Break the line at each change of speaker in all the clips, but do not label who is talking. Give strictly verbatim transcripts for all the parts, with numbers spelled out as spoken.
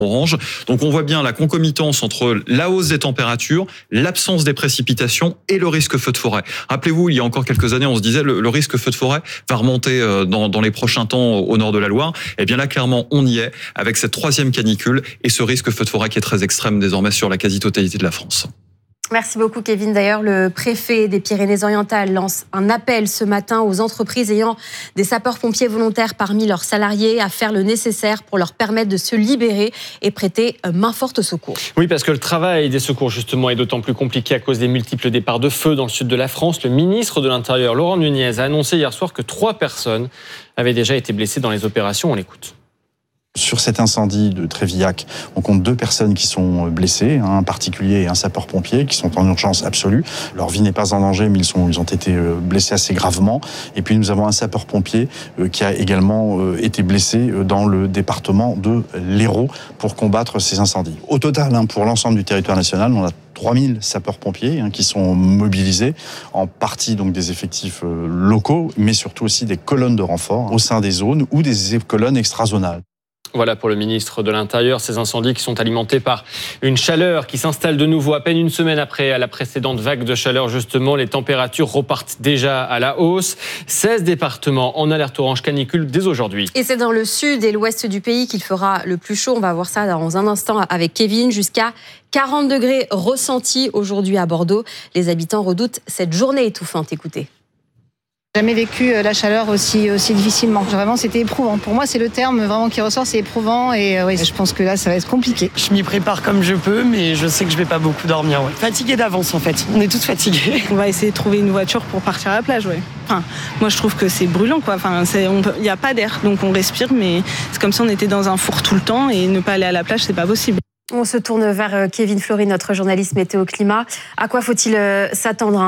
orange. Donc on voit bien la concomitance entre la hausse des températures, l'absence des précipitations et le risque feu de forêt. Rappelez-vous, il y a encore quelques années, on se disait le, le risque feu de forêt va remonter dans, dans les prochains temps au nord de la Loire. Eh bien là, clairement, on y est avec cette troisième canicule et ce risque feu de forêt qui est très extrême désormais sur la quasi-totalité de la France.
Merci beaucoup Kevin. D'ailleurs, le préfet des Pyrénées-Orientales lance un appel ce matin aux entreprises ayant des sapeurs-pompiers volontaires parmi leurs salariés à faire le nécessaire pour leur permettre de se libérer et prêter main-forte au secours.
Oui, parce que le travail des secours justement est d'autant plus compliqué à cause des multiples départs de feu dans le sud de la France. Le ministre de l'Intérieur, Laurent Nunez, a annoncé hier soir que trois personnes avaient déjà été blessées dans les opérations. On l'écoute.
Sur cet incendie de Trévillac, on compte deux personnes qui sont blessées, un particulier et un sapeur-pompier, qui sont en urgence absolue. Leur vie n'est pas en danger, mais ils, sont, ils ont été blessés assez gravement. Et puis nous avons un sapeur-pompier qui a également été blessé dans le département de l'Hérault pour combattre ces incendies. Au total, pour l'ensemble du territoire national, on a trois mille sapeurs-pompiers qui sont mobilisés, en partie donc des effectifs locaux, mais surtout aussi des colonnes de renfort au sein des zones ou des colonnes extrazonales.
Voilà pour le ministre de l'Intérieur, ces incendies qui sont alimentés par une chaleur qui s'installe de nouveau à peine une semaine après la précédente vague de chaleur. Justement, les températures repartent déjà à la hausse. seize départements en alerte orange canicule dès aujourd'hui.
Et c'est dans le sud et l'ouest du pays qu'il fera le plus chaud. On va voir ça dans un instant avec Kevin. Jusqu'à quarante degrés ressentis aujourd'hui à Bordeaux. Les habitants redoutent cette journée étouffante. Écoutez.
Jamais vécu la chaleur aussi, aussi difficilement. Vraiment, c'était éprouvant. Pour moi, c'est le terme vraiment qui ressort, c'est éprouvant. Et euh, oui, je pense que là, ça va être compliqué.
Je m'y prépare comme je peux, mais je sais que je vais pas beaucoup dormir. Ouais. Fatiguée d'avance, en fait. On est toutes fatiguées.
On va essayer de trouver une voiture pour partir à la plage, ouais. Enfin, moi, je trouve que c'est brûlant, quoi. Enfin, il n'y a pas d'air, donc on respire, mais c'est comme si on était dans un four tout le temps et ne pas aller à la plage, c'est pas possible.
On se tourne vers Kevin Fleury, notre journaliste météo-climat. À quoi faut-il s'attendre ?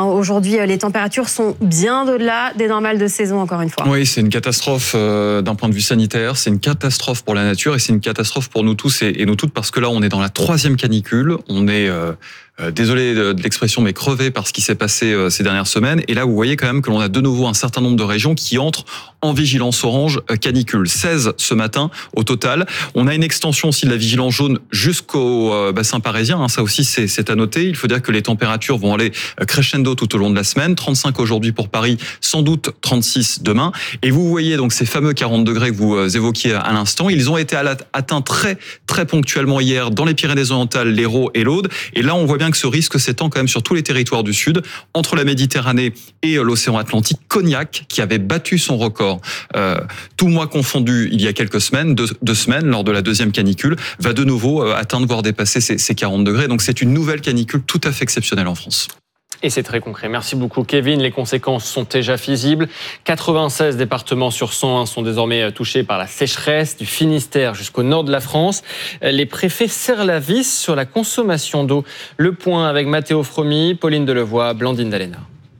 Aujourd'hui, les températures sont bien au-delà des normales de saison, encore une fois.
Oui, c'est une catastrophe euh, d'un point de vue sanitaire, c'est une catastrophe pour la nature et c'est une catastrophe pour nous tous et, et nous toutes parce que là, on est dans la troisième canicule. On est... Euh, Euh, désolé de, de l'expression, mais crevé par ce qui s'est passé euh, ces dernières semaines. Et là, vous voyez quand même que l'on a de nouveau un certain nombre de régions qui entrent en vigilance orange euh, canicule. seize ce matin au total. On a une extension aussi de la vigilance jaune jusqu'au euh, bassin parisien. Hein, ça aussi, c'est, c'est à noter. Il faut dire que les températures vont aller crescendo tout au long de la semaine. trente-cinq aujourd'hui pour Paris, sans doute trente-six demain. Et vous voyez donc ces fameux quarante degrés que vous euh, évoquiez à l'instant. Ils ont été atteints très, très ponctuellement hier dans les Pyrénées-Orientales, l'Hérault et l'Aude. Et là, on voit bien que ce risque s'étend quand même sur tous les territoires du Sud, entre la Méditerranée et l'océan Atlantique. Cognac, qui avait battu son record, euh, tout mois confondu, il y a quelques semaines, deux, deux semaines, lors de la deuxième canicule, va de nouveau euh, atteindre, voire dépasser ces, ces quarante degrés. Donc c'est une nouvelle canicule tout à fait exceptionnelle en France.
Et c'est très concret. Merci beaucoup Kevin. Les conséquences sont déjà visibles. quatre-vingt-seize départements sur cent un sont désormais touchés par la sécheresse, du Finistère jusqu'au nord de la France. Les préfets serrent la vis sur la consommation d'eau. Le point avec Mathéo Fromy, Pauline Delevoye, Blandine Dalena.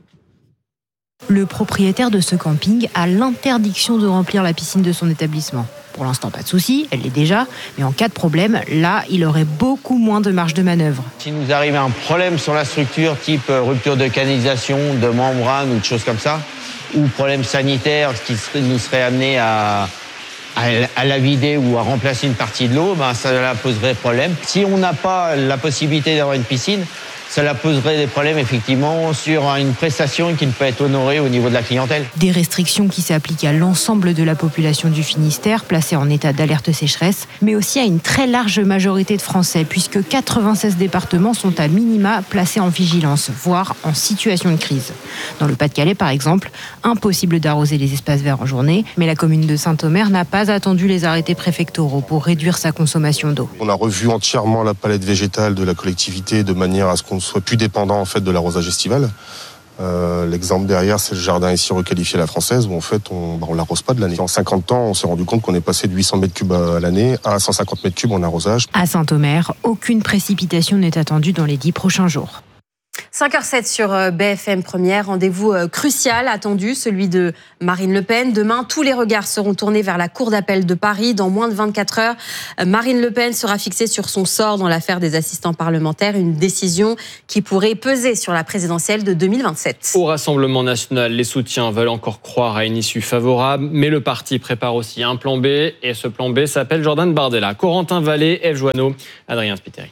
Le propriétaire de ce camping a l'interdiction de remplir la piscine de son établissement. Pour l'instant, pas de souci, elle l'est déjà, mais en cas de problème, là, il aurait beaucoup moins de marge de manœuvre.
S'il nous arrive un problème sur la structure, type rupture de canalisation, de membrane ou de choses comme ça, ou problème sanitaire qui nous serait amené à, à, à la vider ou à remplacer une partie de l'eau, ben ça la poserait problème. Si on n'a pas la possibilité d'avoir une piscine, cela poserait des problèmes effectivement sur une prestation qui ne peut être honorée au niveau de la clientèle.
Des restrictions qui s'appliquent à l'ensemble de la population du Finistère, placée en état d'alerte sécheresse, mais aussi à une très large majorité de Français, puisque quatre-vingt-seize départements sont à minima placés en vigilance, voire en situation de crise. Dans le Pas-de-Calais, par exemple, impossible d'arroser les espaces verts en journée, mais la commune de Saint-Omer n'a pas attendu les arrêtés préfectoraux pour réduire sa consommation d'eau.
On a revu entièrement la palette végétale de la collectivité de manière à ce qu'on soit plus dépendant en fait de l'arrosage estival. Euh, l'exemple derrière, c'est le jardin ici requalifié à la française où en fait on bah, on l'arrose pas de l'année. En cinquante ans, on s'est rendu compte qu'on est passé de huit cents mètres cubes à l'année à cent cinquante mètres cubes en arrosage.
À Saint-Omer, aucune précipitation n'est attendue dans les dix prochains jours.
cinq heures sept sur B F M Première, rendez-vous crucial attendu, celui de Marine Le Pen. Demain, tous les regards seront tournés vers la Cour d'appel de Paris. Dans moins de vingt-quatre heures, Marine Le Pen sera fixée sur son sort dans l'affaire des assistants parlementaires, une décision qui pourrait peser sur la présidentielle de deux mille vingt-sept.
Au Rassemblement national, les soutiens veulent encore croire à une issue favorable, mais le parti prépare aussi un plan B, et ce plan B s'appelle Jordan Bardella. Corentin Vallée, Ève Joanneau, Adrien Spiteri.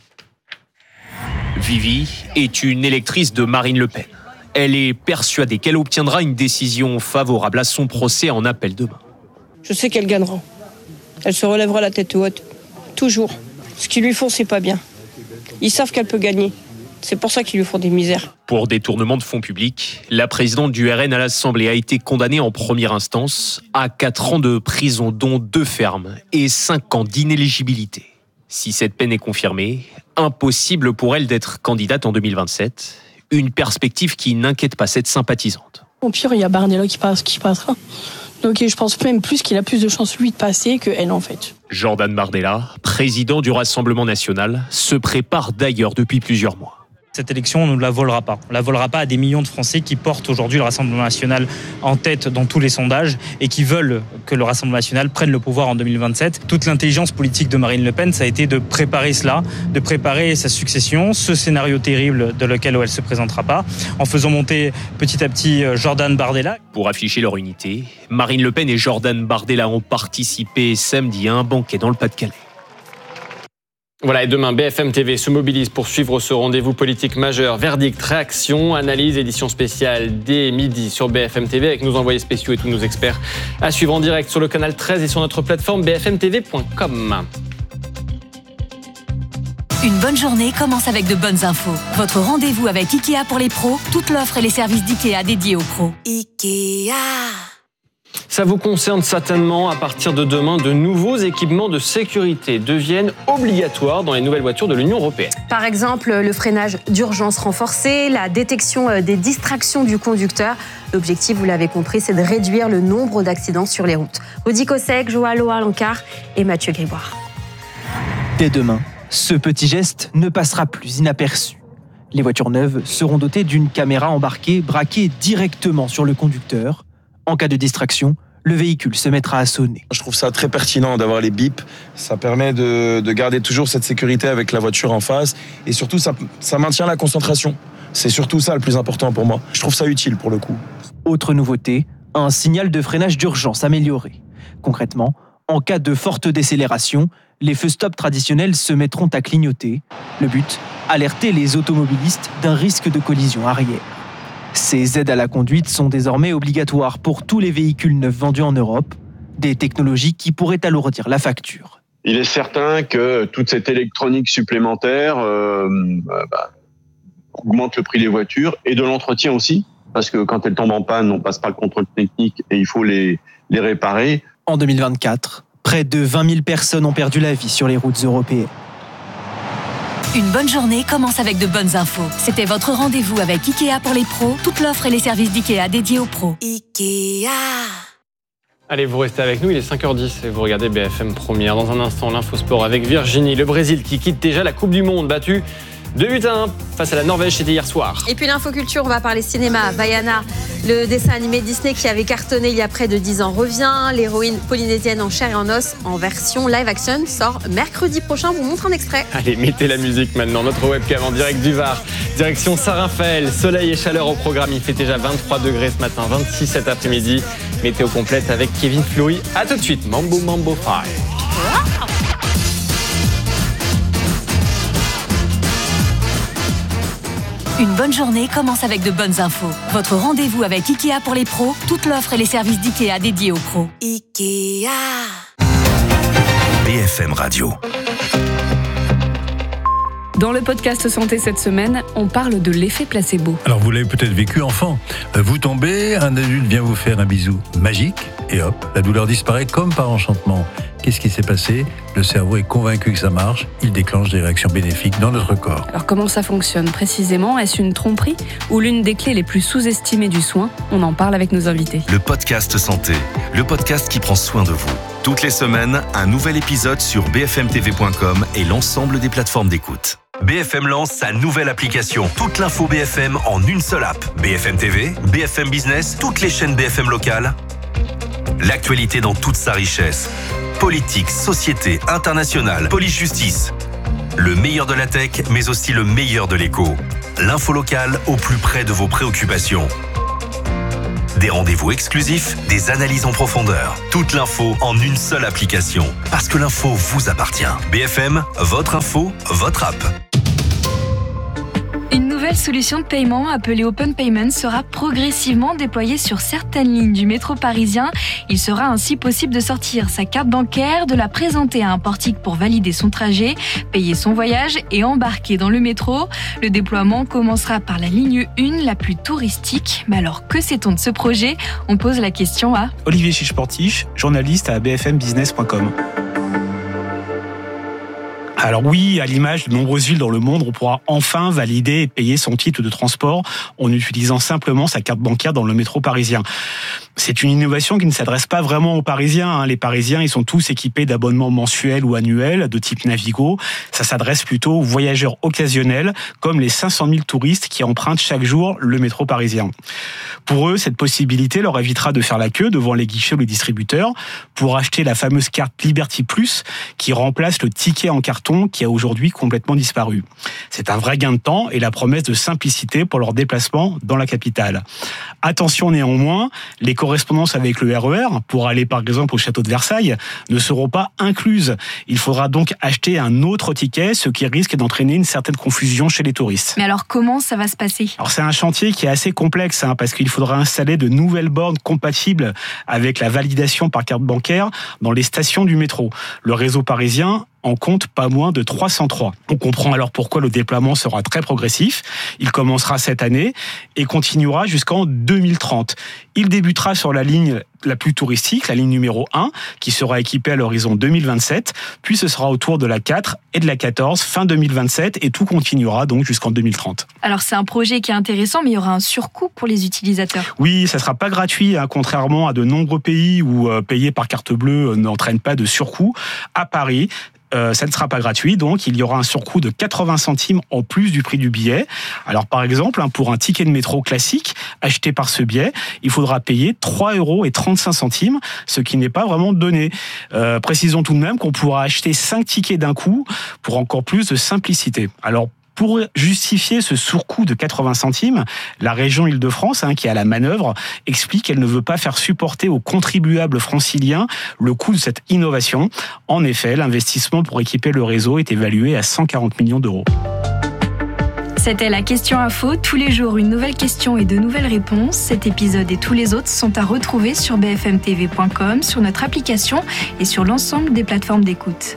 Vivi est une électrice de Marine Le Pen. Elle est persuadée qu'elle obtiendra une décision favorable à son procès en appel demain.
Je sais qu'elle gagnera. Elle se relèvera la tête haute. Toujours. Ce qu'ils lui font, c'est pas bien. Ils savent qu'elle peut gagner. C'est pour ça qu'ils lui font des misères.
Pour détournement de fonds publics, la présidente du R N à l'Assemblée a été condamnée en première instance à quatre ans de prison, dont deux fermes, et cinq ans d'inéligibilité. Si cette peine est confirmée, impossible pour elle d'être candidate en deux mille vingt-sept, une perspective qui n'inquiète pas cette sympathisante.
Au pire, il y a Bardella qui, passe, qui passera. Donc je pense même plus qu'il a plus de chances lui de passer que elle en fait.
Jordan Bardella, président du Rassemblement national, se prépare d'ailleurs depuis plusieurs mois.
Cette élection, on ne la volera pas. On ne la volera pas à des millions de Français qui portent aujourd'hui le Rassemblement national en tête dans tous les sondages et qui veulent que le Rassemblement national prenne le pouvoir en deux mille vingt-sept. Toute l'intelligence politique de Marine Le Pen, ça a été de préparer cela, de préparer sa succession, ce scénario terrible de lequel elle ne se présentera pas, en faisant monter petit à petit Jordan Bardella.
Pour afficher leur unité, Marine Le Pen et Jordan Bardella ont participé samedi à un banquet dans le Pas-de-Calais.
Voilà, et demain, B F M T V se mobilise pour suivre ce rendez-vous politique majeur. Verdict, réaction, analyse, édition spéciale dès midi sur B F M T V avec nos envoyés spéciaux et tous nos experts à suivre en direct sur le canal treize et sur notre plateforme b f m t v point com.
Une bonne journée commence avec de bonnes infos. Votre rendez-vous avec Ikea pour les pros, toute l'offre et les services d'Ikea dédiés aux pros. Ikea.
Ça vous concerne certainement. À partir de demain, de nouveaux équipements de sécurité deviennent obligatoires dans les nouvelles voitures de l'Union européenne.
Par exemple, le freinage d'urgence renforcé, la détection des distractions du conducteur. L'objectif, vous l'avez compris, c'est de réduire le nombre d'accidents sur les routes. Rudy Kossek, Joalo Alencar et Mathieu Grégoire.
Dès demain, ce petit geste ne passera plus inaperçu. Les voitures neuves seront dotées d'une caméra embarquée braquée directement sur le conducteur. En cas de distraction, le véhicule se mettra à sonner.
Je trouve ça très pertinent d'avoir les bips. Ça permet de, de garder toujours cette sécurité avec la voiture en face. Et surtout, ça, ça maintient la concentration. C'est surtout ça le plus important pour moi. Je trouve ça utile pour le coup.
Autre nouveauté, un signal de freinage d'urgence amélioré. Concrètement, en cas de forte décélération, les feux stop traditionnels se mettront à clignoter. Le but, alerter les automobilistes d'un risque de collision arrière. Ces aides à la conduite sont désormais obligatoires pour tous les véhicules neufs vendus en Europe, des technologies qui pourraient alourdir la facture.
Il est certain que toute cette électronique supplémentaire euh, bah, augmente le prix des voitures et de l'entretien aussi, parce que quand elles tombent en panne, on passe par le contrôle technique et il faut les, les réparer.
En deux mille vingt-quatre, près de vingt mille personnes ont perdu la vie sur les routes européennes.
Une bonne journée commence avec de bonnes infos. C'était votre rendez-vous avec Ikea pour les pros, toute l'offre et les services d'Ikea dédiés aux pros. Ikea.
Allez, vous restez avec nous, il est cinq heures dix et vous regardez B F M Première. Dans un instant, l'infosport avec Virginie, le Brésil qui quitte déjà la Coupe du Monde, battu deux buts à un face à la Norvège, c'était hier soir.
Et puis l'infoculture, on va parler cinéma. Vaiana, le dessin animé Disney qui avait cartonné il y a près de dix ans, revient. L'héroïne polynésienne en chair et en os en version live action sort mercredi prochain. On vous montre un extrait.
Allez, mettez la musique maintenant. Notre webcam en direct du Var. Direction Saint-Raphaël. Soleil et chaleur au programme. Il fait déjà vingt-trois degrés ce matin, vingt-six cet après-midi. Météo complète avec Kevin Flouy. A tout de suite. Mambo Mambo Five. Wow.
Une bonne journée commence avec de bonnes infos. Votre rendez-vous avec Ikea pour les pros, toute l'offre et les services d'Ikea dédiés aux pros. Ikea.
B F M Radio.
Dans le podcast Santé cette semaine, on parle de l'effet placebo.
Alors vous l'avez peut-être vécu enfant. Vous tombez, un adulte vient vous faire un bisou magique et hop, la douleur disparaît comme par enchantement. Qu'est-ce qui s'est passé ? Le cerveau est convaincu que ça marche, il déclenche des réactions bénéfiques dans notre corps.
Alors comment ça fonctionne précisément ? Est-ce une tromperie ou l'une des clés les plus sous-estimées du soin ? On en parle avec nos invités.
Le podcast Santé, le podcast qui prend soin de vous. Toutes les semaines, un nouvel épisode sur b f m t v point com et l'ensemble des plateformes d'écoute. B F M lance sa nouvelle application. Toute l'info B F M en une seule app. B F M T V, B F M Business, toutes les chaînes B F M locales. L'actualité dans toute sa richesse. Politique, société, internationale, police-justice. Le meilleur de la tech, mais aussi le meilleur de l'écho. L'info locale au plus près de vos préoccupations. Des rendez-vous exclusifs, des analyses en profondeur. Toute l'info en une seule application. Parce que l'info vous appartient. B F M, votre info, votre app.
Une nouvelle solution de paiement appelée Open Payment sera progressivement déployée sur certaines lignes du métro parisien. Il sera ainsi possible de sortir sa carte bancaire, de la présenter à un portique pour valider son trajet, payer son voyage et embarquer dans le métro. Le déploiement commencera par la ligne un, la plus touristique. Mais alors, que sait-on de ce projet ? On pose la question à
Olivier Chiche-Portiche, journaliste à b f m business point com. Alors oui, à l'image de nombreuses villes dans le monde, on pourra enfin valider et payer son titre de transport en utilisant simplement sa carte bancaire dans le métro parisien. C'est une innovation qui ne s'adresse pas vraiment aux Parisiens. Hein. Les Parisiens, ils sont tous équipés d'abonnements mensuels ou annuels de type Navigo. Ça s'adresse plutôt aux voyageurs occasionnels, comme les cinq cent mille touristes qui empruntent chaque jour le métro parisien. Pour eux, cette possibilité leur évitera de faire la queue devant les guichets ou les distributeurs pour acheter la fameuse carte Liberty Plus qui remplace le ticket en carton qui a aujourd'hui complètement disparu. C'est un vrai gain de temps et la promesse de simplicité pour leur déplacement dans la capitale. Attention néanmoins, les correspondances avec le R E R, pour aller par exemple au château de Versailles, ne seront pas incluses. Il faudra donc acheter un autre ticket, ce qui risque d'entraîner une certaine confusion chez les touristes.
Mais alors comment ça va se passer ?
Alors c'est un chantier qui est assez complexe, hein, parce qu'il faudra installer de nouvelles bornes compatibles avec la validation par carte bancaire dans les stations du métro. Le réseau parisien en compte pas moins de trois cent trois. On comprend alors pourquoi le déploiement sera très progressif. Il commencera cette année et continuera jusqu'en deux mille trente. Il débutera sur la ligne la plus touristique, la ligne numéro un, qui sera équipée à l'horizon deux mille vingt-sept, puis ce sera au tour de la quatre et de la quatorze, fin deux mille vingt-sept, et tout continuera donc jusqu'en deux mille trente.
Alors c'est un projet qui est intéressant, mais il y aura un surcoût pour les utilisateurs.
Oui, ça ne sera pas gratuit, hein, contrairement à de nombreux pays où euh, payer par carte bleue euh, n'entraîne pas de surcoût. À Paris, Euh, ça ne sera pas gratuit, donc il y aura un surcoût de quatre-vingts centimes en plus du prix du billet. Alors par exemple, hein, pour un ticket de métro classique acheté par ce biais, il faudra payer trois euros et trente-cinq centimes, ce qui n'est pas vraiment donné. Euh, précisons tout de même qu'on pourra acheter cinq tickets d'un coup pour encore plus de simplicité. Alors pour justifier ce surcoût de quatre-vingts centimes, la région Île-de-France, hein, qui est à la manœuvre, explique qu'elle ne veut pas faire supporter aux contribuables franciliens le coût de cette innovation. En effet, l'investissement pour équiper le réseau est évalué à cent quarante millions d'euros.
C'était la question info. Tous les jours, une nouvelle question et de nouvelles réponses. Cet épisode et tous les autres sont à retrouver sur b f m t v point com, sur notre application et sur l'ensemble des plateformes d'écoute.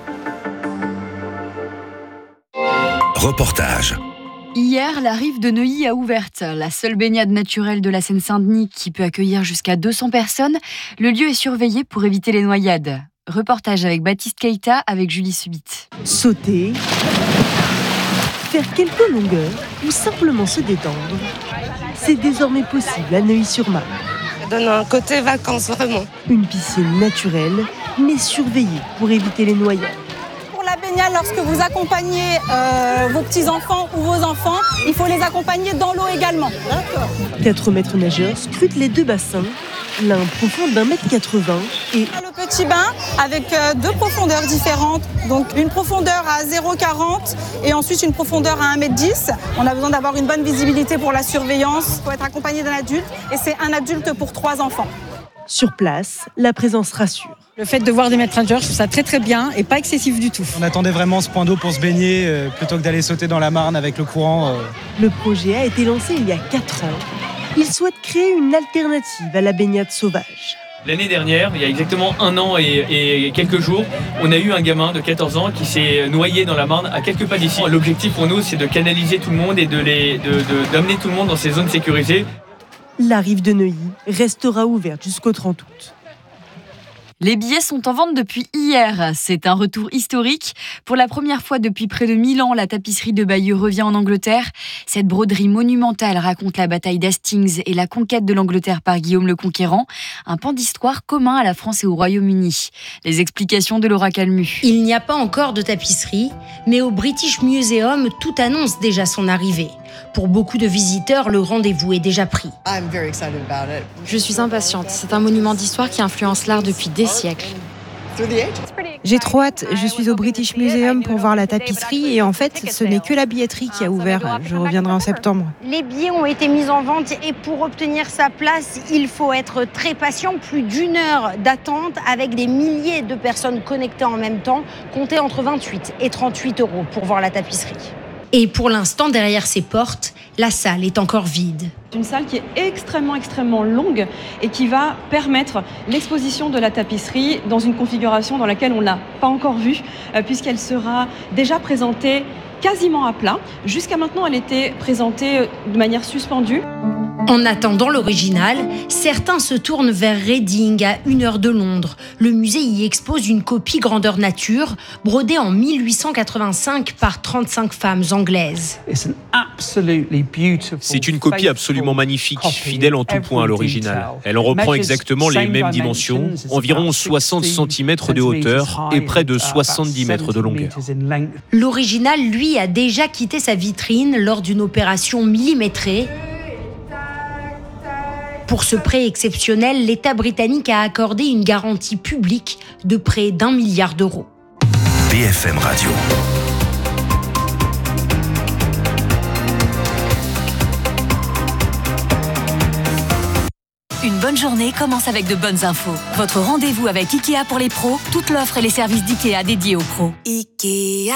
Reportage.
Hier, la rive de Neuilly a ouverte. La seule baignade naturelle de la Seine-Saint-Denis qui peut accueillir jusqu'à deux cents personnes. Le lieu est surveillé pour éviter les noyades. Reportage avec Baptiste Keita avec Julie Subit.
Sauter, faire quelques longueurs ou simplement se détendre, c'est désormais possible à Neuilly-sur-Marne.
Ça donne un côté vacances, vraiment.
Une piscine naturelle, mais surveillée pour éviter les noyades.
La baignade, lorsque vous accompagnez euh, vos petits-enfants ou vos enfants, il faut les accompagner dans l'eau également.
D'accord. Quatre maîtres nageurs scrutent les deux bassins, l'un profond d'un mètre quatre-vingts et...
Le petit bain avec euh, deux profondeurs différentes, donc une profondeur à zéro virgule quarante et ensuite une profondeur à un mètre dix. On a besoin d'avoir une bonne visibilité pour la surveillance. Il faut être accompagné d'un adulte et c'est un adulte pour trois enfants.
Sur place, la présence rassure.
Le fait de voir des maîtres nageurs, je trouve ça très très bien et pas excessif du tout.
On attendait vraiment ce point d'eau pour se baigner euh, plutôt que d'aller sauter dans la Marne avec le courant. Euh.
Le projet a été lancé il y a quatre ans. Il souhaite créer une alternative à la baignade sauvage.
L'année dernière, il y a exactement un an et, et quelques jours, on a eu un gamin de quatorze ans qui s'est noyé dans la Marne à quelques pas d'ici. L'objectif pour nous, c'est de canaliser tout le monde et de les, de, de, d'amener tout le monde dans ces zones sécurisées.
La rive de Neuilly restera ouverte jusqu'au trente août.
Les billets sont en vente depuis hier. C'est un retour historique. Pour la première fois depuis près de mille ans, la tapisserie de Bayeux revient en Angleterre. Cette broderie monumentale raconte la bataille d'Hastings et la conquête de l'Angleterre par Guillaume le Conquérant. Un pan d'histoire commun à la France et au Royaume-Uni. Les explications de Laura Calmu.
Il n'y a pas encore de tapisserie, mais au British Museum, tout annonce déjà son arrivée. Pour beaucoup de visiteurs, le rendez-vous est déjà pris.
Je suis impatiente. C'est un monument d'histoire qui influence l'art depuis des siècles.
J'ai trop hâte. Je suis au British Museum pour voir la tapisserie et en fait, ce n'est que la billetterie qui a ouvert. Je reviendrai en septembre.
Les billets ont été mis en vente et pour obtenir sa place, il faut être très patient. Plus d'une heure d'attente avec des milliers de personnes connectées en même temps. Comptez entre vingt-huit et trente-huit euros pour voir la tapisserie. Et pour l'instant, derrière ces portes, la salle est encore vide.
Une salle qui est extrêmement, extrêmement longue et qui va permettre l'exposition de la tapisserie dans une configuration dans laquelle on ne l'a pas encore vue, puisqu'elle sera déjà présentée quasiment à plat. Jusqu'à maintenant, elle était présentée de manière suspendue.
En attendant l'original, certains se tournent vers Reading, à une heure de Londres. Le musée y expose une copie grandeur nature, brodée en mille huit cent quatre-vingt-cinq par trente-cinq femmes anglaises.
C'est une copie absolument magnifique, fidèle en tout point à l'original. Elle en reprend exactement les mêmes dimensions, environ soixante centimètres de hauteur et près de soixante-dix mètres de longueur.
L'original, lui, a déjà quitté sa vitrine lors d'une opération millimétrée. Pour ce prêt exceptionnel, l'État britannique a accordé une garantie publique de près d'un milliard d'euros.
B F M Radio.
Une bonne journée commence avec de bonnes infos. Votre rendez-vous avec Ikea pour les pros, toute l'offre et les services d'Ikea dédiés aux pros. Ikea.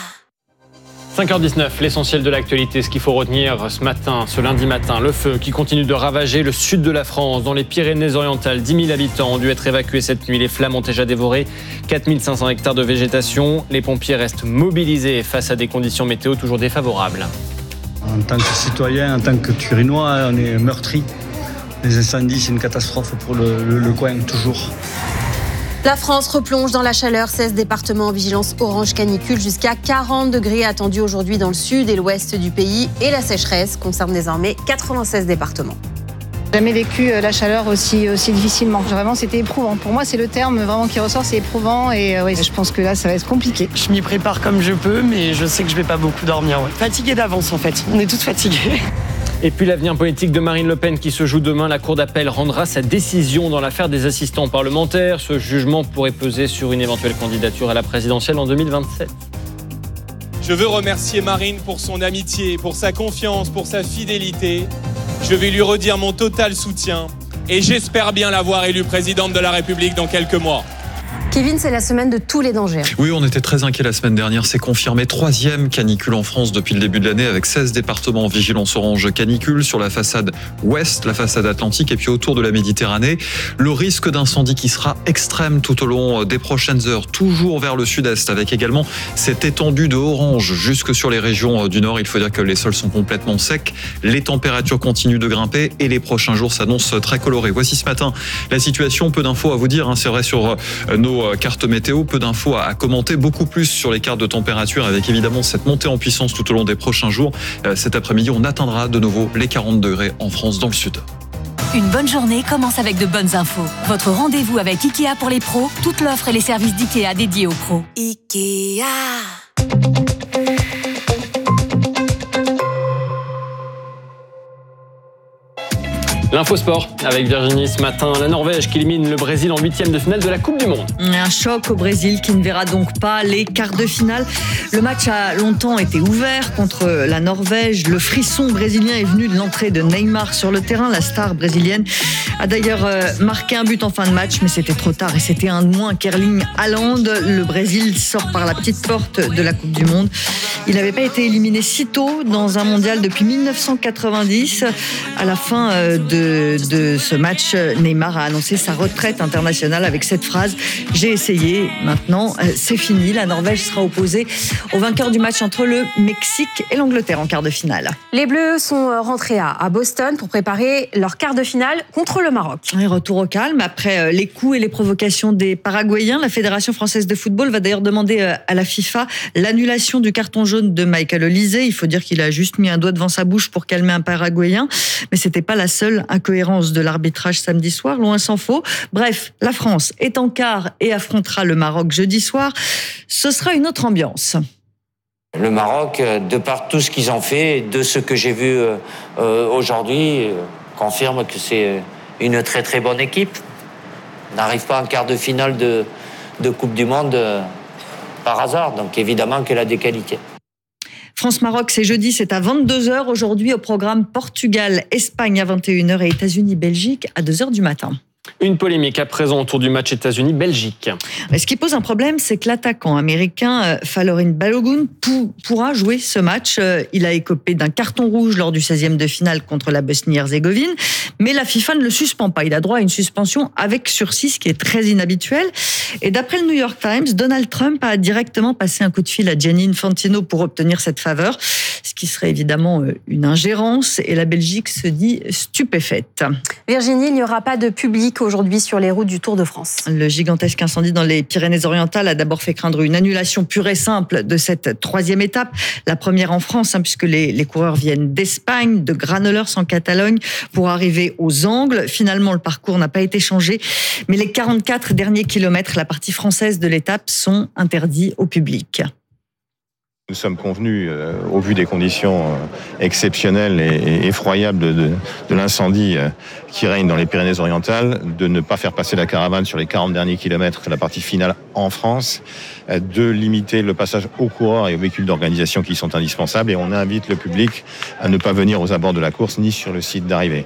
cinq heures dix-neuf, l'essentiel de l'actualité, ce qu'il faut retenir ce matin, ce lundi matin, le feu qui continue de ravager le sud de la France. Dans les Pyrénées-Orientales, dix mille habitants ont dû être évacués cette nuit. Les flammes ont déjà dévoré quatre mille cinq cents hectares de végétation. Les pompiers restent mobilisés face à des conditions météo toujours défavorables.
En tant que citoyen, en tant que Turinois, on est meurtris. Les incendies, c'est une catastrophe pour le, le, le coin, toujours.
La France replonge dans la chaleur. seize départements en vigilance orange canicule. Jusqu'à quarante degrés attendus aujourd'hui dans le sud et l'ouest du pays. Et la sécheresse concerne désormais quatre-vingt-seize départements.
Jamais vécu la chaleur aussi, aussi difficilement. Vraiment, c'était éprouvant. Pour moi, c'est le terme vraiment qui ressort, c'est éprouvant. Et ouais, je pense que là, ça va être compliqué.
Je m'y prépare comme je peux, mais je sais que je vais pas beaucoup dormir. Ouais. Fatiguée d'avance, en fait. On est toutes fatiguées.
Et puis l'avenir politique de Marine Le Pen qui se joue demain. La Cour d'appel rendra sa décision dans l'affaire des assistants parlementaires. Ce jugement pourrait peser sur une éventuelle candidature à la présidentielle en deux mille vingt-sept.
Je veux remercier Marine pour son amitié, pour sa confiance, pour sa fidélité. Je vais lui redire mon total soutien et j'espère bien la voir élue présidente de la République dans quelques mois.
Kevin, c'est la semaine de tous les dangers.
Oui, on était très inquiets la semaine dernière. C'est confirmé. Troisième canicule en France depuis le début de l'année avec seize départements en vigilance orange canicule sur la façade ouest, la façade atlantique et puis autour de la Méditerranée. Le risque d'incendie qui sera extrême tout au long des prochaines heures, toujours vers le sud-est avec également cette étendue de orange jusque sur les régions du nord. Il faut dire que les sols sont complètement secs. Les températures continuent de grimper et les prochains jours s'annoncent très colorés. Voici ce matin la situation. Peu d'infos à vous dire. Hein, c'est vrai sur nos cartes météo, peu d'infos à commenter, beaucoup plus sur les cartes de température avec évidemment cette montée en puissance tout au long des prochains jours. Cet après-midi, on atteindra de nouveau les quarante degrés en France dans le sud.
Une bonne journée commence avec de bonnes infos. Votre rendez-vous avec Ikea pour les pros, toute l'offre et les services d'Ikea dédiés aux pros. Ikea.
L'infosport avec Virginie ce matin. La Norvège qui élimine le Brésil en huitième de finale de la Coupe du Monde.
Un choc au Brésil qui ne verra donc pas les quarts de finale. Le match a longtemps été ouvert contre la Norvège. Le frisson brésilien est venu de l'entrée de Neymar sur le terrain. La star brésilienne a d'ailleurs marqué un but en fin de match, mais c'était trop tard et c'était un de moins qu'Erling Haaland. Le Brésil sort par la petite porte de la Coupe du Monde. Il n'avait pas été éliminé si tôt dans un mondial depuis dix-neuf cent quatre-vingt-dix. À la fin de, de ce match, Neymar a annoncé sa retraite internationale avec cette phrase « J'ai essayé, maintenant c'est fini ». La Norvège sera opposée au vainqueur du match entre le Mexique et l'Angleterre en quart de finale.
Les Bleus sont rentrés à, à Boston pour préparer leur quart de finale contre le Maroc.
Et retour au calme après les coups et les provocations des Paraguayens. La Fédération française de football va d'ailleurs demander à la FIFA l'annulation du carton jaune de Michael Olise. Il faut dire qu'il a juste mis un doigt devant sa bouche pour calmer un Paraguayen. Mais c'était pas la seule incohérence de l'arbitrage samedi soir, loin s'en faut. Bref, la France est en quart et affrontera le Maroc jeudi soir. Ce sera une autre ambiance.
Le Maroc, de par tout ce qu'ils ont fait, de ce que j'ai vu euh, aujourd'hui, euh, confirme que c'est une très très bonne équipe. On n'arrive pas en quart de finale de, de Coupe du Monde euh, par hasard, donc évidemment qu'elle a des qualités.
France-Maroc, c'est jeudi, c'est à vingt-deux heures. Aujourd'hui, au programme Portugal-Espagne à vingt et une heures et États-Unis-Belgique à deux heures du matin.
Une polémique à présent autour du match États-Unis-Belgique.
Ce qui pose un problème, c'est que l'attaquant américain Falorin Balogun pourra jouer ce match. Il a écopé d'un carton rouge lors du seizième de finale contre la Bosnie-Herzégovine. Mais la FIFA ne le suspend pas. Il a droit à une suspension avec sursis, ce qui est très inhabituel. Et d'après le New York Times, Donald Trump a directement passé un coup de fil à Gianni Infantino pour obtenir cette faveur, ce qui serait évidemment une ingérence. Et la Belgique se dit stupéfaite.
Virginie, il n'y aura pas de public aujourd'hui sur les routes du Tour de France.
Le gigantesque incendie dans les Pyrénées-Orientales a d'abord fait craindre une annulation pure et simple de cette troisième étape, la première en France, hein, puisque les, les coureurs viennent d'Espagne, de Granollers en Catalogne, pour arriver aux Angles. Finalement, le parcours n'a pas été changé, mais les quarante-quatre derniers kilomètres, la partie française de l'étape, sont interdits au public.
Nous sommes convenus, euh, au vu des conditions euh, exceptionnelles et, et effroyables de, de, de l'incendie euh, qui règne dans les Pyrénées-Orientales, de ne pas faire passer la caravane sur les quarante derniers kilomètres de la partie finale en France, euh, de limiter le passage aux coureurs et aux véhicules d'organisation qui sont indispensables, et on invite le public à ne pas venir aux abords de la course ni sur le site d'arrivée.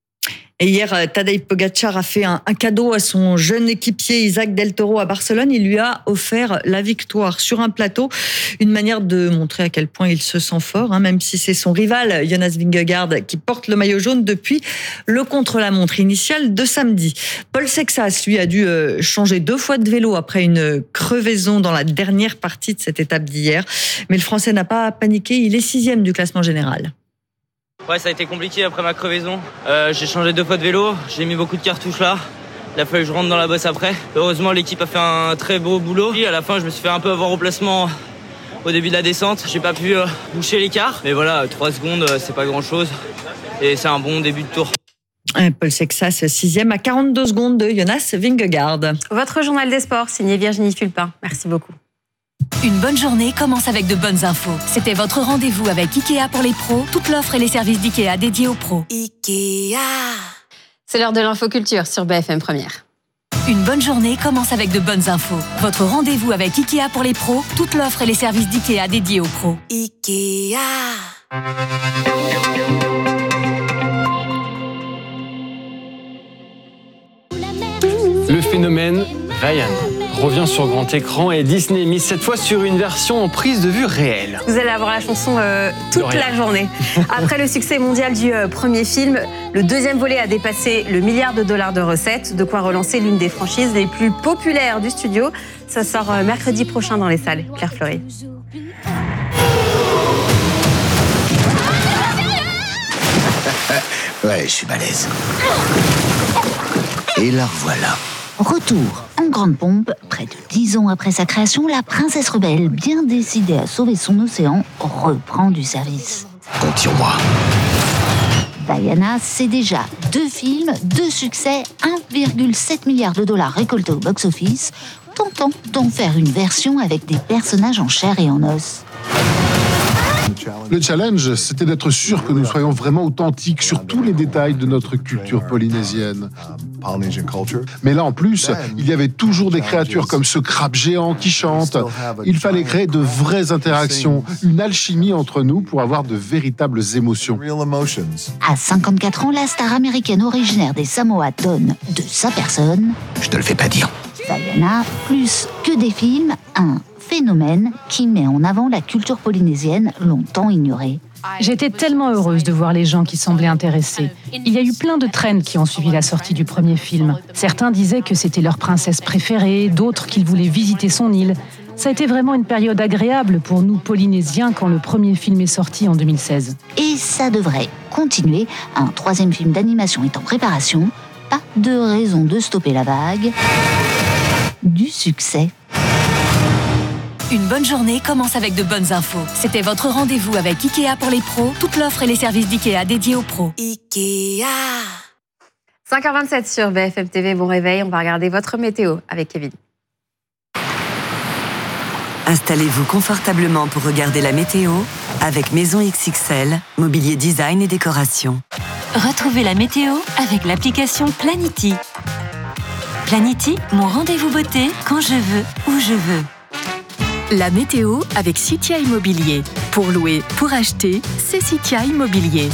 Et hier, Tadej Pogacar a fait un, un cadeau à son jeune équipier Isaac Del Toro à Barcelone. Il lui a offert la victoire sur un plateau. Une manière de montrer à quel point il se sent fort, hein, même si c'est son rival Jonas Vingegaard qui porte le maillot jaune depuis le contre-la-montre initial de samedi. Paul Sexas, lui, a dû changer deux fois de vélo après une crevaison dans la dernière partie de cette étape d'hier. Mais le Français n'a pas paniqué. Il est sixième du classement général.
Ouais, ça a été compliqué après ma crevaison. Euh, j'ai changé deux fois de vélo, j'ai mis beaucoup de cartouches là. Il a fallu que je rentre dans la bosse après. Heureusement, l'équipe a fait un très beau boulot. Et à la fin, je me suis fait un peu avoir au placement au début de la descente. J'ai pas pu euh, boucher l'écart. Mais voilà, trois secondes, c'est pas grand-chose. Et c'est un bon début de tour.
Paul Sexas, sixième à quarante-deux secondes de Jonas Vingegaard.
Votre journal des sports, signé Virginie Fulpin. Merci beaucoup.
Une bonne journée commence avec de bonnes infos. C'était votre rendez-vous avec Ikea pour les pros. Toute l'offre et les services d'Ikea dédiés aux pros.
Ikea. C'est l'heure de l'infoculture sur B F M Première.
Une bonne journée commence avec de bonnes infos. Votre rendez-vous avec Ikea pour les pros. Toute l'offre et les services d'Ikea dédiés aux pros.
Ikea.
Le phénomène Ryan revient sur grand écran et Disney mise cette fois sur une version en prise de vue réelle.
Vous allez avoir la chanson euh, toute la journée. Après le succès mondial du euh, premier film, le deuxième volet a dépassé le milliard de dollars de recettes, de quoi relancer l'une des franchises les plus populaires du studio. Ça sort euh, mercredi prochain dans les salles. Claire Fleury.
Ouais, je suis balèze. Et la voilà.
Retour en grande pompe, près de dix ans après sa création, la princesse rebelle, bien décidée à sauver son océan, reprend du service.
Compte sur moi.
Diana, c'est déjà deux films, deux succès, un virgule sept milliard de dollars récoltés au box-office, tentant d'en faire une version avec des personnages en chair et en os.
Le challenge, c'était d'être sûr que nous soyons vraiment authentiques sur tous les détails de notre culture polynésienne. Mais là, en plus, il y avait toujours des créatures comme ce crabe géant qui chante. Il fallait créer de vraies interactions, une alchimie entre nous pour avoir de véritables émotions.
À cinquante-quatre ans, la star américaine originaire des Samoa donne de sa personne.
Je te le fais pas dire.
Diana, plus que des films, un phénomène qui met en avant la culture polynésienne longtemps ignorée.
J'étais tellement heureuse de voir les gens qui semblaient intéressés. Il y a eu plein de trends qui ont suivi la sortie du premier film. Certains disaient que c'était leur princesse préférée, d'autres qu'ils voulaient visiter son île. Ça a été vraiment une période agréable pour nous Polynésiens quand le premier film est sorti en deux mille seize.
Et ça devrait continuer. Un troisième film d'animation est en préparation. Pas de raison de stopper la vague du succès.
Une bonne journée commence avec de bonnes infos. C'était votre rendez-vous avec Ikea pour les pros. Toute l'offre et les services d'Ikea dédiés aux pros. Ikea.
cinq heures vingt-sept sur B F M T V, bon réveil. On va regarder votre météo avec Kevin.
Installez-vous confortablement pour regarder la météo avec Maison X X L, mobilier design et décoration.
Retrouvez la météo avec l'application Planity. Planity, mon rendez-vous beauté quand je veux, où je veux. La météo avec Citia Immobilier. Pour louer, pour acheter, c'est Citia Immobilier.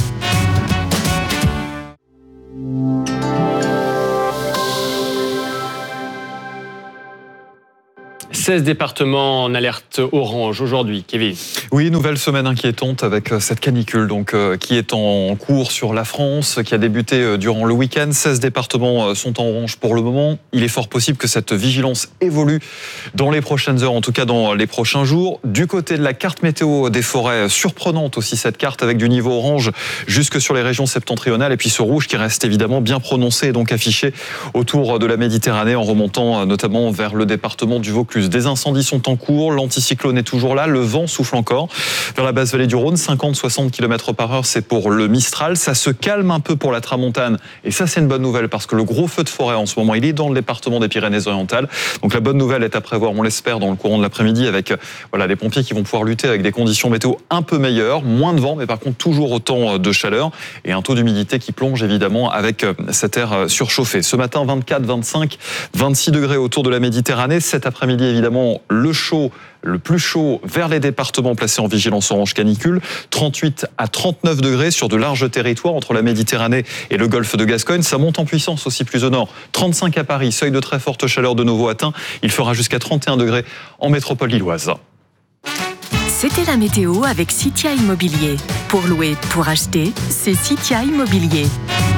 seize départements en alerte orange aujourd'hui, Kevin.
Oui, nouvelle semaine inquiétante avec cette canicule donc, euh, qui est en cours sur la France, qui a débuté euh, durant le week-end. seize départements euh, sont en orange pour le moment. Il est fort possible que cette vigilance évolue dans les prochaines heures, en tout cas dans les prochains jours. Du côté de la carte météo des forêts, surprenante aussi cette carte avec du niveau orange jusque sur les régions septentrionales et puis ce rouge qui reste évidemment bien prononcé et donc affiché autour de la Méditerranée en remontant euh, notamment vers le département du Vaucluse. Des incendies sont en cours, l'anticyclone est toujours là, le vent souffle encore vers la basse vallée du Rhône, cinquante à soixante kilomètres par heure, c'est pour le Mistral. Ça se calme un peu pour la Tramontane et ça c'est une bonne nouvelle parce que le gros feu de forêt en ce moment, il est dans le département des Pyrénées-Orientales. Donc la bonne nouvelle est à prévoir, on l'espère, dans le courant de l'après-midi avec voilà, les pompiers qui vont pouvoir lutter avec des conditions météo un peu meilleures, moins de vent mais par contre toujours autant de chaleur et un taux d'humidité qui plonge évidemment avec cet air surchauffé. Ce matin, vingt-quatre, vingt-cinq, vingt-six degrés autour de la Méditerranée. Cet après-midi, évidemment, le chaud, le plus chaud vers les départements placés en vigilance orange canicule. trente-huit à trente-neuf degrés sur de larges territoires entre la Méditerranée et le golfe de Gascogne. Ça monte en puissance aussi plus au nord. trente-cinq à Paris, seuil de très forte chaleur de nouveau atteint. Il fera jusqu'à trente et un degrés en métropole lilloise.
C'était la météo avec Citia Immobilier. Pour louer, pour acheter, c'est Citia Immobilier.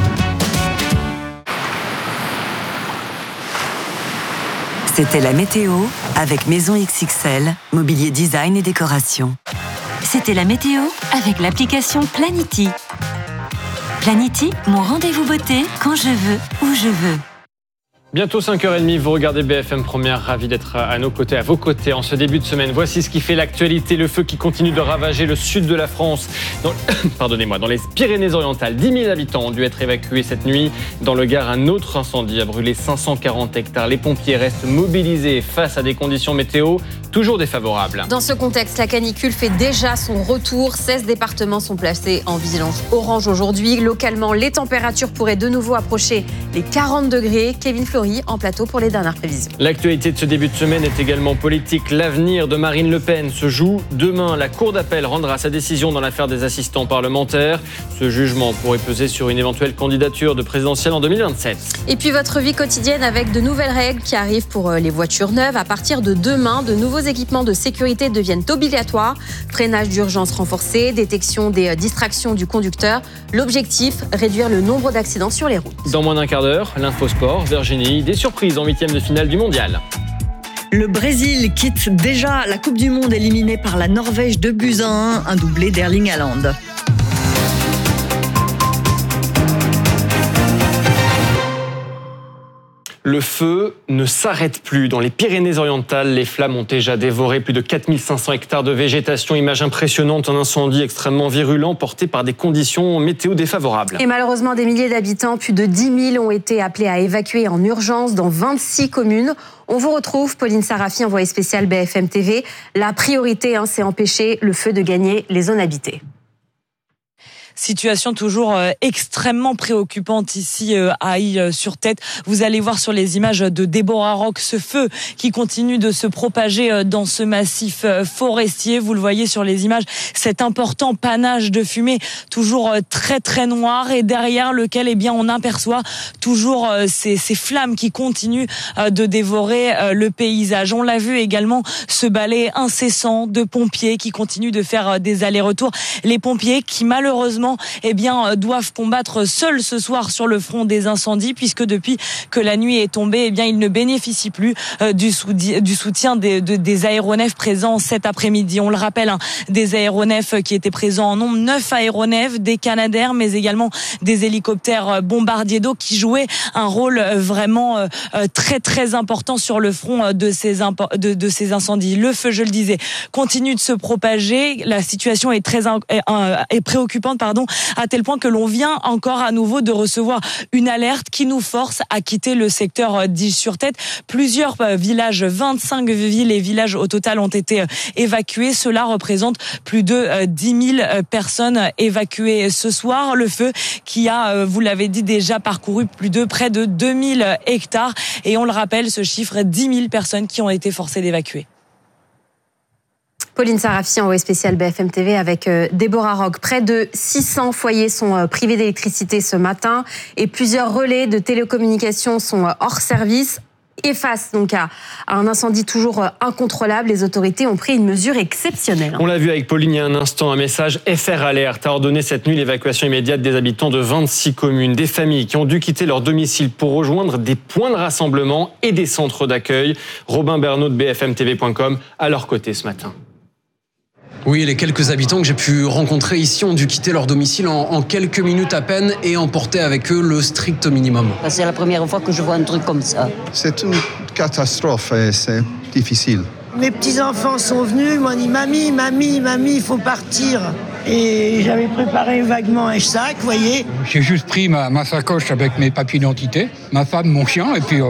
C'était la météo avec Maison X X L, mobilier design et décoration.
C'était la météo avec l'application Planity. Planity, mon rendez-vous beauté quand je veux, où je veux.
Bientôt cinq heures trente, vous regardez B F M Première, ravi d'être à nos côtés, à vos côtés en ce début de semaine. Voici ce qui fait l'actualité, le feu qui continue de ravager le sud de la France. Dans, pardonnez-moi, dans les Pyrénées-Orientales, dix mille habitants ont dû être évacués cette nuit. Dans le Gard, un autre incendie a brûlé cinq cent quarante hectares. Les pompiers restent mobilisés face à des conditions météo toujours défavorables.
Dans ce contexte, la canicule fait déjà son retour. seize départements sont placés en vigilance orange aujourd'hui. Localement, les températures pourraient de nouveau approcher les quarante degrés. Kevin Flory en plateau pour les dernières prévisions.
L'actualité de ce début de semaine est également politique. L'avenir de Marine Le Pen se joue demain. La Cour d'appel rendra sa décision dans l'affaire des assistants parlementaires. Ce jugement pourrait peser sur une éventuelle candidature de présidentielle en deux mille vingt-sept.
Et puis votre vie quotidienne avec de nouvelles règles qui arrivent pour les voitures neuves. À partir de demain, de nouveaux équipements de sécurité deviennent obligatoires. Freinage d'urgence renforcé, détection des distractions du conducteur. L'objectif, réduire le nombre d'accidents sur les routes.
Dans moins d'un quart d'heure, l'infosport, Virginie, des surprises en huitième de finale du mondial.
Le Brésil quitte déjà la Coupe du Monde éliminée par la Norvège deux buts à un, un doublé d'Erling Haaland.
Le feu ne s'arrête plus. Dans les Pyrénées-Orientales, les flammes ont déjà dévoré plus de quatre mille cinq cents hectares de végétation. Image impressionnante, un incendie extrêmement virulent porté par des conditions météo défavorables.
Et malheureusement, des milliers d'habitants, plus de dix mille, ont été appelés à évacuer en urgence dans vingt-six communes. On vous retrouve, Pauline Sarafi, envoyée spéciale B F M T V. La priorité, hein, c'est empêcher le feu de gagner les zones habitées.
Situation toujours euh, extrêmement préoccupante ici euh, à Ille-sur-Tête. Vous allez voir sur les images de Déborah Rock ce feu qui continue de se propager euh, dans ce massif euh, forestier. Vous le voyez sur les images, cet important panache de fumée toujours euh, très très noir et derrière lequel eh bien on aperçoit toujours euh, ces, ces flammes qui continuent euh, de dévorer euh, le paysage. On l'a vu également, ce balai incessant de pompiers qui continuent de faire euh, des allers-retours. Les pompiers qui malheureusement eh bien, doivent combattre seuls ce soir sur le front des incendies puisque depuis que la nuit est tombée, eh bien, ils ne bénéficient plus euh, du, soudi- du soutien des, de, des aéronefs présents cet après-midi. On le rappelle, hein, des aéronefs qui étaient présents en nombre, neuf aéronefs, des Canadair, mais également des hélicoptères bombardiers d'eau qui jouaient un rôle vraiment euh, très très important sur le front de ces, impo- de, de ces incendies. Le feu, je le disais, continue de se propager. La situation est très in- est préoccupante, pardon, à tel point que l'on vient encore à nouveau de recevoir une alerte qui nous force à quitter le secteur d'Ille-sur-Tête. Plusieurs villages, vingt-cinq villes et villages au total ont été évacués. Cela représente plus de dix mille personnes évacuées ce soir. Le feu qui a, vous l'avez dit, déjà parcouru plus de près de deux mille hectares. Et on le rappelle, ce chiffre, dix mille personnes qui ont été forcées d'évacuer.
Pauline Sarafi, envoyée spéciale B F M T V avec Déborah Rock. Près de six cents foyers sont privés d'électricité ce matin et plusieurs relais de télécommunications sont hors service. Et face donc à un incendie toujours incontrôlable, les autorités ont pris une mesure exceptionnelle.
On l'a vu avec Pauline il y a un instant, un message F R Alert a ordonné cette nuit l'évacuation immédiate des habitants de vingt-six communes, des familles qui ont dû quitter leur domicile pour rejoindre des points de rassemblement et des centres d'accueil. Robin Bernot de B F M T V point com à leur côté ce matin.
Oui, les quelques habitants que j'ai pu rencontrer ici ont dû quitter leur domicile en, en quelques minutes à peine et emporter avec eux le strict minimum.
C'est la première fois que je vois un truc comme ça.
C'est une catastrophe et c'est difficile.
Mes petits-enfants sont venus, ils m'ont dit « Mamie, mamie, mamie, il faut partir ». Et j'avais préparé vaguement un sac, vous voyez.
J'ai juste pris ma, ma sacoche avec mes papiers d'identité, ma femme, mon chien, et puis... Euh...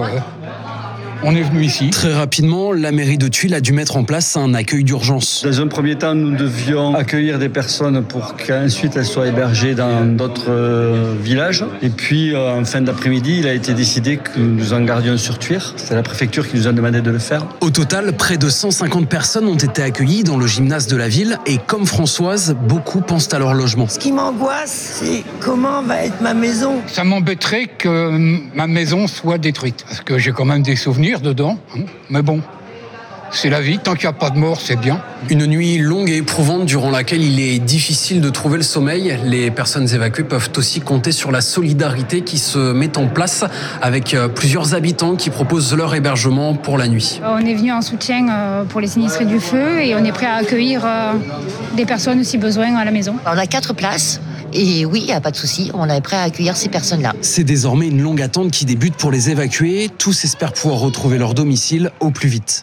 On est venu ici.
Très rapidement, la mairie de Tuile a dû mettre en place un accueil d'urgence.
Dans un premier temps, nous devions accueillir des personnes pour qu'ensuite elles soient hébergées dans d'autres euh, villages. Et puis, euh, en fin d'après-midi, il a été décidé que nous en gardions sur Tuire. C'est la préfecture qui nous a demandé de le faire.
Au total, près de cent cinquante personnes ont été accueillies dans le gymnase de la ville. Et comme Françoise, beaucoup pensent à leur logement.
Ce qui m'angoisse, c'est comment va être ma maison.
Ça m'embêterait que ma maison soit détruite. Parce que j'ai quand même des souvenirs dedans, mais bon, c'est la vie, tant qu'il n'y a pas de mort, c'est bien.
Une nuit longue et éprouvante durant laquelle il est difficile de trouver le sommeil. Les personnes évacuées peuvent aussi compter sur la solidarité qui se met en place avec plusieurs habitants qui proposent leur hébergement pour la nuit.
On est venu en soutien pour les sinistrés du feu et on est prêt à accueillir des personnes si besoin à la maison.
On a quatre places. Et oui, il n'y a pas de souci, on est prêt à accueillir ces personnes-là.
C'est désormais une longue attente qui débute pour les évacuer. Tous espèrent pouvoir retrouver leur domicile au plus vite.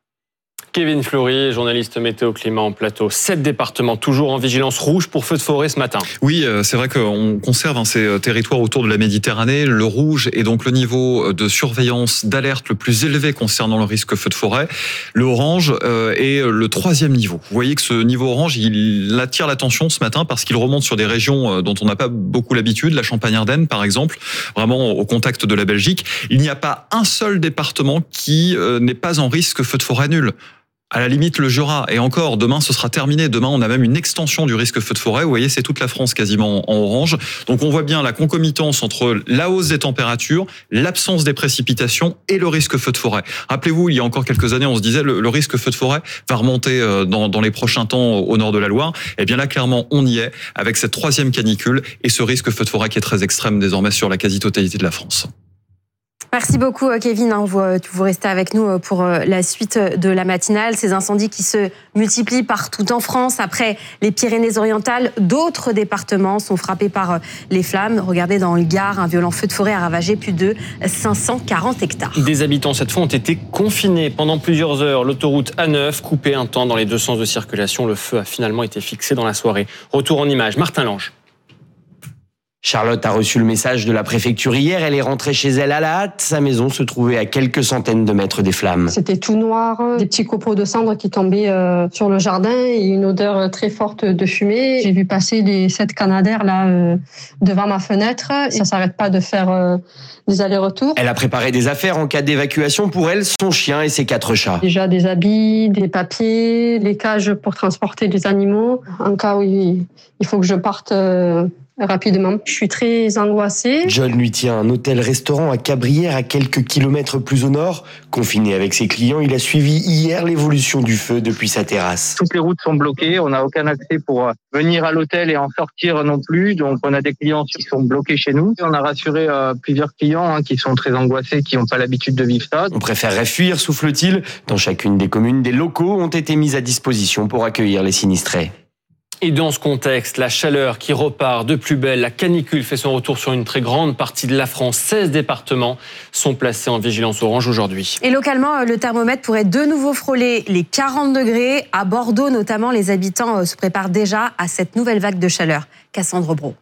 Kevin Fleury, journaliste météo climat en plateau. Sept départements toujours en vigilance rouge pour feu de forêt ce matin.
Oui, c'est vrai qu'on conserve hein, ces territoires autour de la Méditerranée. Le rouge est donc le niveau de surveillance, d'alerte le plus élevé concernant le risque feu de forêt. Le orange euh, est le troisième niveau. Vous voyez que ce niveau orange, il attire l'attention ce matin parce qu'il remonte sur des régions dont on n'a pas beaucoup l'habitude, la Champagne-Ardenne par exemple, vraiment au contact de la Belgique. Il n'y a pas un seul département qui euh, n'est pas en risque feu de forêt nul. À la limite, le Jura. Et encore, demain, ce sera terminé. Demain, on a même une extension du risque feu de forêt. Vous voyez, c'est toute la France quasiment en orange. Donc, on voit bien la concomitance entre la hausse des températures, l'absence des précipitations et le risque feu de forêt. Rappelez-vous, il y a encore quelques années, on se disait le, le risque feu de forêt va remonter dans, dans les prochains temps au nord de la Loire. Eh bien là, clairement, on y est avec cette troisième canicule et ce risque feu de forêt qui est très extrême désormais sur la quasi-totalité de la France.
Merci beaucoup Kevin, vous, vous restez avec nous pour la suite de la matinale. Ces incendies qui se multiplient partout en France. Après les Pyrénées-Orientales, d'autres départements sont frappés par les flammes. Regardez dans le Gard, un violent feu de forêt a ravagé plus de cinq cent quarante hectares. Des
habitants cette fois ont été confinés pendant plusieurs heures. L'autoroute A neuf coupée un temps dans les deux sens de circulation. Le feu a finalement été fixé dans la soirée. Retour en images, Martin Lange.
Charlotte a reçu le message de la préfecture hier. Elle est rentrée chez elle à la hâte. Sa maison se trouvait à quelques centaines de mètres des flammes.
C'était tout noir, des petits copeaux de cendres qui tombaient euh, sur le jardin et une odeur très forte de fumée. J'ai vu passer les sept Canadair là euh, devant ma fenêtre. Ça s'arrête pas de faire euh, des allers-retours.
Elle a préparé des affaires en cas d'évacuation pour elle, son chien et ses quatre chats.
Déjà des habits, des papiers, des cages pour transporter des animaux. En cas où il faut que je parte euh, rapidement. Je suis très angoissée.
John lui tient un hôtel-restaurant à Cabrières, à quelques kilomètres plus au nord. Confiné avec ses clients, il a suivi hier l'évolution du feu depuis sa terrasse.
Toutes les routes sont bloquées, on n'a aucun accès pour venir à l'hôtel et en sortir non plus. Donc on a des clients qui sont bloqués chez nous. On a rassuré euh, plusieurs clients hein, qui sont très angoissés, qui n'ont pas l'habitude de vivre ça.
On préférerait fuir, souffle-t-il. Dans chacune des communes, des locaux ont été mis à disposition pour accueillir les sinistrés.
Et dans ce contexte, la chaleur qui repart de plus belle, la canicule fait son retour sur une très grande partie de la France. seize départements sont placés en vigilance orange aujourd'hui.
Et localement, le thermomètre pourrait de nouveau frôler les quarante degrés. À Bordeaux notamment, les habitants se préparent déjà à cette nouvelle vague de chaleur. Cassandre Brault.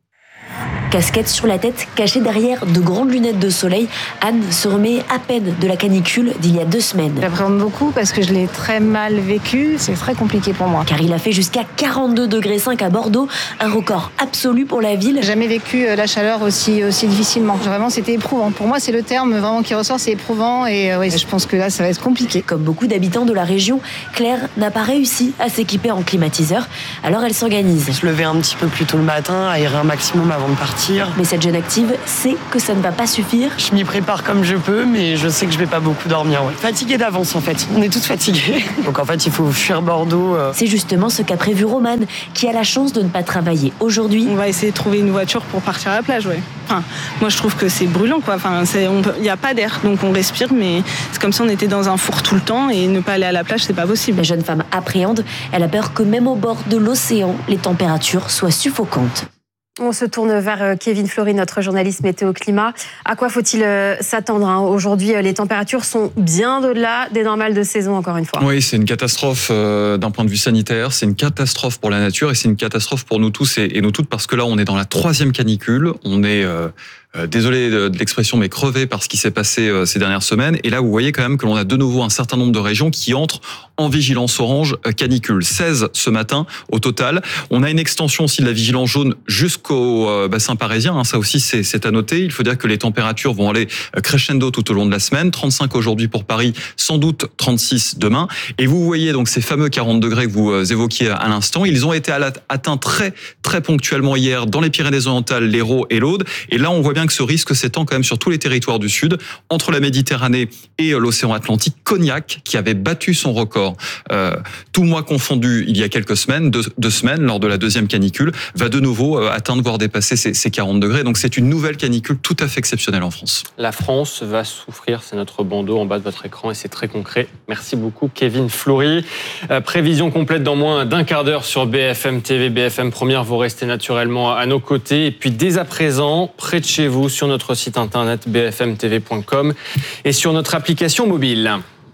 Casquette sur la tête, cachée derrière de grandes lunettes de soleil, Anne se remet à peine de la canicule d'il y a deux semaines.
J'appréhende beaucoup parce que je l'ai très mal vécu, c'est très compliqué pour moi.
Car il a fait jusqu'à quarante-deux degrés cinq à Bordeaux, un record absolu pour la ville.
J'ai jamais vécu la chaleur aussi, aussi difficilement. Vraiment, c'était éprouvant. Pour moi, c'est le terme vraiment qui ressort, c'est éprouvant et euh, oui, je pense que là, ça va être compliqué.
Comme beaucoup d'habitants de la région, Claire n'a pas réussi à s'équiper en climatiseur, alors elle s'organise.
Se lever un petit peu plus tôt le matin, aérer un maximum avant de partir.
Mais cette jeune active sait que ça ne va pas suffire.
Je m'y prépare comme je peux, mais je sais que je vais pas beaucoup dormir. Ouais. Fatiguée d'avance en fait, on est toutes fatiguées. Donc en fait il faut fuir Bordeaux. Euh...
C'est justement ce qu'a prévu Romane, qui a la chance de ne pas travailler aujourd'hui.
On va essayer de trouver une voiture pour partir à la plage, ouais. Enfin, moi je trouve que c'est brûlant quoi. Enfin, il n'y a pas d'air, donc on respire, mais c'est comme si on était dans un four tout le temps et ne pas aller à la plage, c'est pas possible.
La jeune femme appréhende, elle a peur que même au bord de l'océan, les températures soient suffocantes.
On se tourne vers Kevin Fleury, notre journaliste météo-climat. À quoi faut-il s'attendre hein? Aujourd'hui, les températures sont bien au-delà des normales de saison, encore une fois.
Oui, c'est une catastrophe euh, d'un point de vue sanitaire, c'est une catastrophe pour la nature et c'est une catastrophe pour nous tous et, et nous toutes parce que là, on est dans la troisième canicule. On est... Euh, Euh, désolé de, de l'expression, mais crevé par ce qui s'est passé euh, ces dernières semaines. Et là, vous voyez quand même que l'on a de nouveau un certain nombre de régions qui entrent en vigilance orange euh, canicule. seize ce matin au total. On a une extension aussi de la vigilance jaune jusqu'au euh, bassin parisien. Hein, ça aussi, c'est, c'est à noter. Il faut dire que les températures vont aller crescendo tout au long de la semaine. trente-cinq aujourd'hui pour Paris, sans doute trente-six demain. Et vous voyez donc ces fameux quarante degrés que vous euh, évoquiez à l'instant. Ils ont été atteints très, très ponctuellement hier dans les Pyrénées-Orientales, l'Hérault et l'Aude. Et là, on voit bien que ce risque s'étend quand même sur tous les territoires du Sud, entre la Méditerranée et l'océan Atlantique. Cognac, qui avait battu son record, euh, tout mois confondu, il y a quelques semaines, deux, deux semaines, lors de la deuxième canicule, va de nouveau euh, atteindre, voire dépasser ces, ces quarante degrés. Donc c'est une nouvelle canicule tout à fait exceptionnelle en France.
La France va souffrir, c'est notre bandeau en bas de votre écran et c'est très concret. Merci beaucoup Kevin Fleury. Euh, prévision complète dans moins d'un quart d'heure sur B F M T V, B F M Première. Vous restez naturellement à nos côtés. Et puis dès à présent, près de chez vous, sur notre site internet b f m t v point com et sur notre application mobile.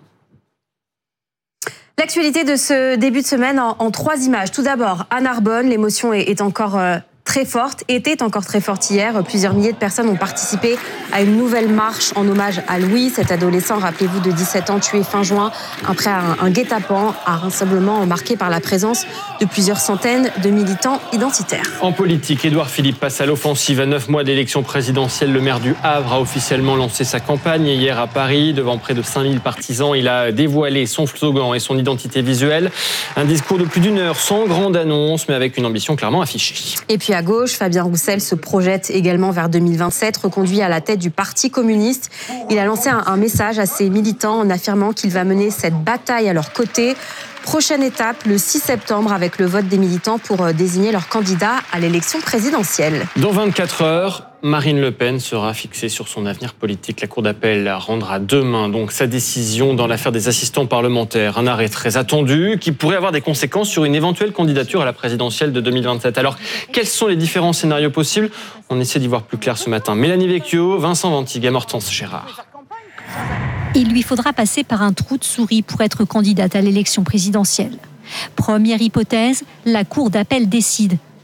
L'actualité de ce début de semaine en, en trois images. Tout d'abord, à Narbonne, l'émotion est, est encore euh, très forte, était encore très forte hier. Plusieurs milliers de personnes ont participé à une nouvelle marche en hommage à Louis, cet adolescent, rappelez-vous, de dix-sept ans, tué fin juin après un, un guet-apens, un rassemblement marqué par la présence de plusieurs centaines de militants identitaires.
En politique, Édouard Philippe passe à l'offensive. À neuf mois d'élection présidentielle, le maire du Havre a officiellement lancé sa campagne. Hier à Paris, devant près de cinq mille partisans, il a dévoilé son slogan et son identité visuelle. Un discours de plus d'une heure, sans grande annonce, mais avec une ambition clairement affichée.
Et puis à gauche, Fabien Roussel se projette également vers deux mille vingt-sept, reconduit à la tête du Parti communiste. Il a lancé un, un message à ses militants en affirmant qu'il va mener cette bataille à leur côté. Prochaine étape, le six septembre, avec le vote des militants pour désigner leur candidat à l'élection présidentielle.
Dans vingt-quatre heures, Marine Le Pen sera fixée sur son avenir politique. La Cour d'appel rendra demain donc sa décision dans l'affaire des assistants parlementaires. Un arrêt très attendu qui pourrait avoir des conséquences sur une éventuelle candidature à la présidentielle de deux mille vingt-sept. Alors, quels sont les différents scénarios possibles ? On essaie d'y voir plus clair ce matin. Mélanie Vecchio, Vincent Ventigue et Hortense Gérard.
Il lui faudra passer par un trou de souris pour être candidate à l'élection présidentielle. Première hypothèse, la Cour d'appel décide.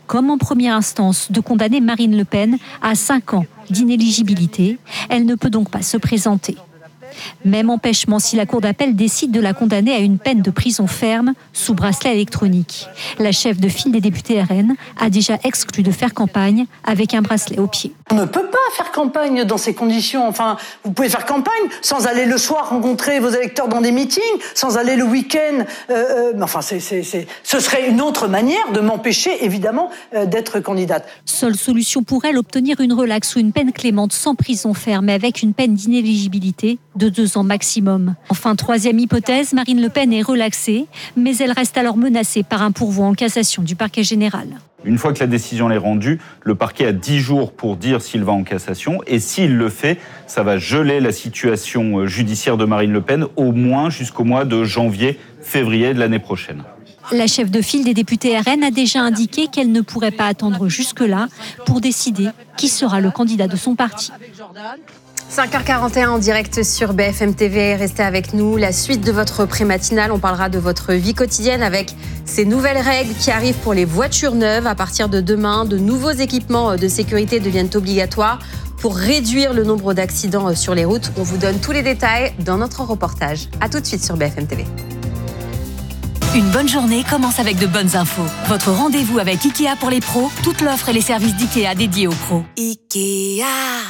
comme en première instance, de condamner Marine Le Pen à cinq ans d'inéligibilité. Elle ne peut donc pas se présenter. Même empêchement si la Cour d'appel décide de la condamner à une peine de prison ferme sous bracelet électronique. La chef de file des députés R N a déjà exclu de faire campagne avec un bracelet au pied.
On ne peut pas faire campagne dans ces conditions. Enfin, vous pouvez faire campagne sans aller le soir rencontrer vos électeurs dans des meetings, sans aller le week-end. Euh, euh, enfin, c'est, c'est, c'est, ce serait une autre manière de m'empêcher, évidemment, euh, d'être candidate.
Seule solution pour elle, obtenir une relaxe ou une peine clémente sans prison ferme, mais avec une peine d'inéligibilité de deux ans maximum. Enfin, troisième hypothèse, Marine Le Pen est relaxée, mais elle reste alors menacée par un pourvoi en cassation du parquet général.
Une fois que la décision est rendue, le parquet a dix jours pour dire s'il va en cassation. Et s'il le fait, ça va geler la situation judiciaire de Marine Le Pen au moins jusqu'au mois de janvier-février de l'année prochaine.
La chef de file des députés R N a déjà indiqué qu'elle ne pourrait pas attendre jusque-là pour décider qui sera le candidat de son parti.
cinq heures quarante et un en direct sur B F M T V. Restez avec nous. La suite de votre pré-matinale, on parlera de votre vie quotidienne avec ces nouvelles règles qui arrivent pour les voitures neuves. À partir de demain, de nouveaux équipements de sécurité deviennent obligatoires pour réduire le nombre d'accidents sur les routes. On vous donne tous les détails dans notre reportage. À tout de suite sur B F M T V.
Une bonne journée commence avec de bonnes infos. Votre rendez-vous avec Ikea pour les pros, toute l'offre et les services d'Ikea dédiés aux pros. Ikea.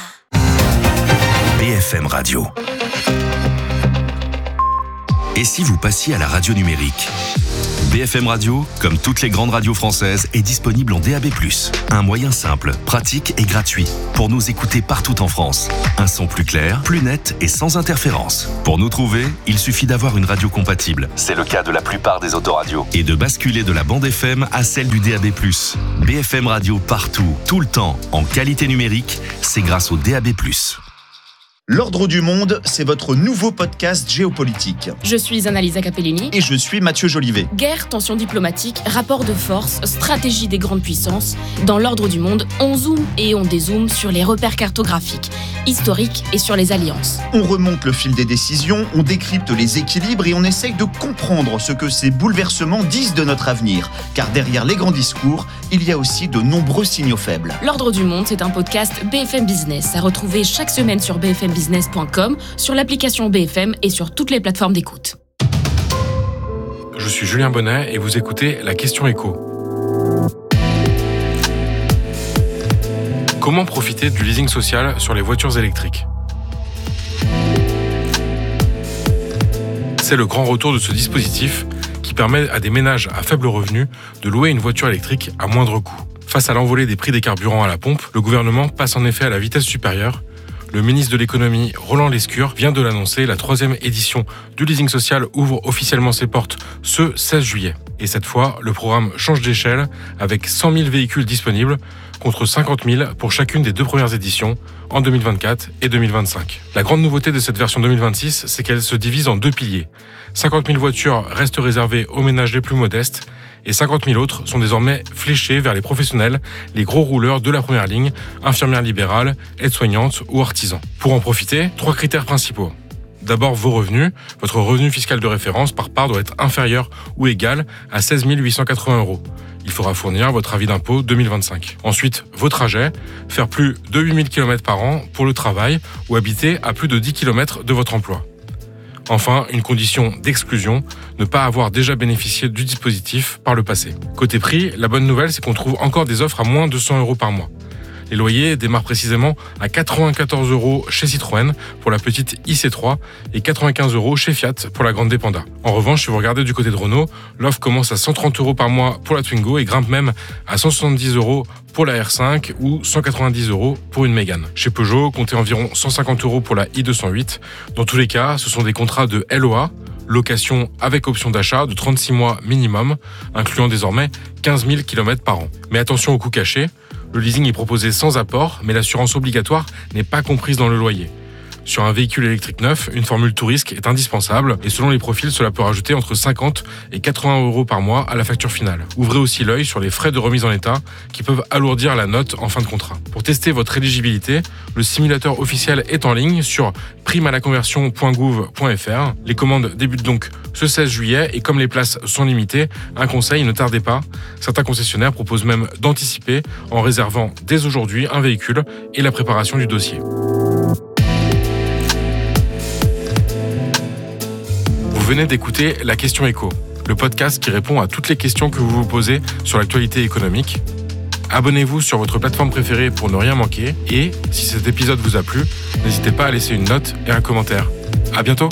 B F M Radio. Et si vous passiez à la radio numérique ? B F M Radio, comme toutes les grandes radios françaises, est disponible en D A B plus. Un moyen simple, pratique et gratuit pour nous écouter partout en France. Un son plus clair, plus net et sans interférence. Pour nous trouver, il suffit d'avoir une radio compatible. C'est le cas de la plupart des autoradios. Et de basculer de la bande F M à celle du D A B plus. B F M Radio partout, tout le temps, en qualité numérique, c'est grâce au D A B plus.
L'Ordre du Monde, c'est votre nouveau podcast géopolitique.
Je suis Annalisa Capellini.
Et je suis Mathieu Jolivet.
Guerre, tensions diplomatiques, rapports de force, stratégie des grandes puissances. Dans l'Ordre du Monde, on zoome et on dézoome sur les repères cartographiques, historiques et sur les alliances.
On remonte le fil des décisions, on décrypte les équilibres et on essaye de comprendre ce que ces bouleversements disent de notre avenir. Car derrière les grands discours, il y a aussi de nombreux signaux faibles.
L'Ordre du Monde, c'est un podcast B F M Business à retrouver chaque semaine sur b f m business point com, sur l'application B F M et sur toutes les plateformes d'écoute.
Je suis Julien Bonnet et vous écoutez La Question Éco. Comment profiter du leasing social sur les voitures électriques ? C'est le grand retour de ce dispositif qui permet à des ménages à faible revenu de louer une voiture électrique à moindre coût. Face à l'envolée des prix des carburants à la pompe, le gouvernement passe en effet à la vitesse supérieure. Le ministre de l'économie, Roland Lescure, vient de l'annoncer, la troisième édition du leasing social ouvre officiellement ses portes ce seize juillet. Et cette fois, le programme change d'échelle avec cent mille véhicules disponibles contre cinquante mille pour chacune des deux premières éditions en deux mille vingt-quatre et deux mille vingt-cinq. La grande nouveauté de cette version deux mille vingt-six, c'est qu'elle se divise en deux piliers. cinquante mille voitures restent réservées aux ménages les plus modestes et cinquante mille autres sont désormais fléchées vers les professionnels, les gros rouleurs de la première ligne, infirmières libérales, aides-soignantes ou artisans. Pour en profiter, trois critères principaux. D'abord, vos revenus. Votre revenu fiscal de référence par part doit être inférieur ou égal à seize mille huit cent quatre-vingts euros. Il faudra fournir votre avis d'impôt deux mille vingt-cinq. Ensuite, vos trajets. Faire plus de huit mille kilomètres par an pour le travail ou habiter à plus de dix kilomètres de votre emploi. Enfin, une condition d'exclusion, ne pas avoir déjà bénéficié du dispositif par le passé. Côté prix, la bonne nouvelle, c'est qu'on trouve encore des offres à moins de cent euros par mois. Les loyers démarrent précisément à quatre-vingt-quatorze euros chez Citroën pour la petite I C trois et quatre-vingt-quinze euros chez Fiat pour la grande Dépenda. En revanche, si vous regardez du côté de Renault, l'offre commence à cent trente euros par mois pour la Twingo et grimpe même à cent soixante-dix euros pour la R cinq ou cent quatre-vingt-dix euros pour une Mégane. Chez Peugeot, comptez environ cent cinquante euros pour la i deux cent huit. Dans tous les cas, ce sont des contrats de L O A, location avec option d'achat de trente-six mois minimum, incluant désormais quinze mille kilomètres par an. Mais attention aux coûts cachés. Le leasing est proposé sans apport, mais l'assurance obligatoire n'est pas comprise dans le loyer. Sur un véhicule électrique neuf, une formule tout risque est indispensable et selon les profils, cela peut rajouter entre cinquante et quatre-vingts euros par mois à la facture finale. Ouvrez aussi l'œil sur les frais de remise en état qui peuvent alourdir la note en fin de contrat. Pour tester votre éligibilité, le simulateur officiel est en ligne sur prime à la conversion point gouv point f r. Les commandes débutent donc ce seize juillet et comme les places sont limitées, un conseil, ne tardez pas. Certains concessionnaires proposent même d'anticiper en réservant dès aujourd'hui un véhicule et la préparation du dossier. Vous venez d'écouter La Question Éco, le podcast qui répond à toutes les questions que vous vous posez sur l'actualité économique. Abonnez-vous sur votre plateforme préférée pour ne rien manquer et, si cet épisode vous a plu, n'hésitez pas à laisser une note et un commentaire. À bientôt.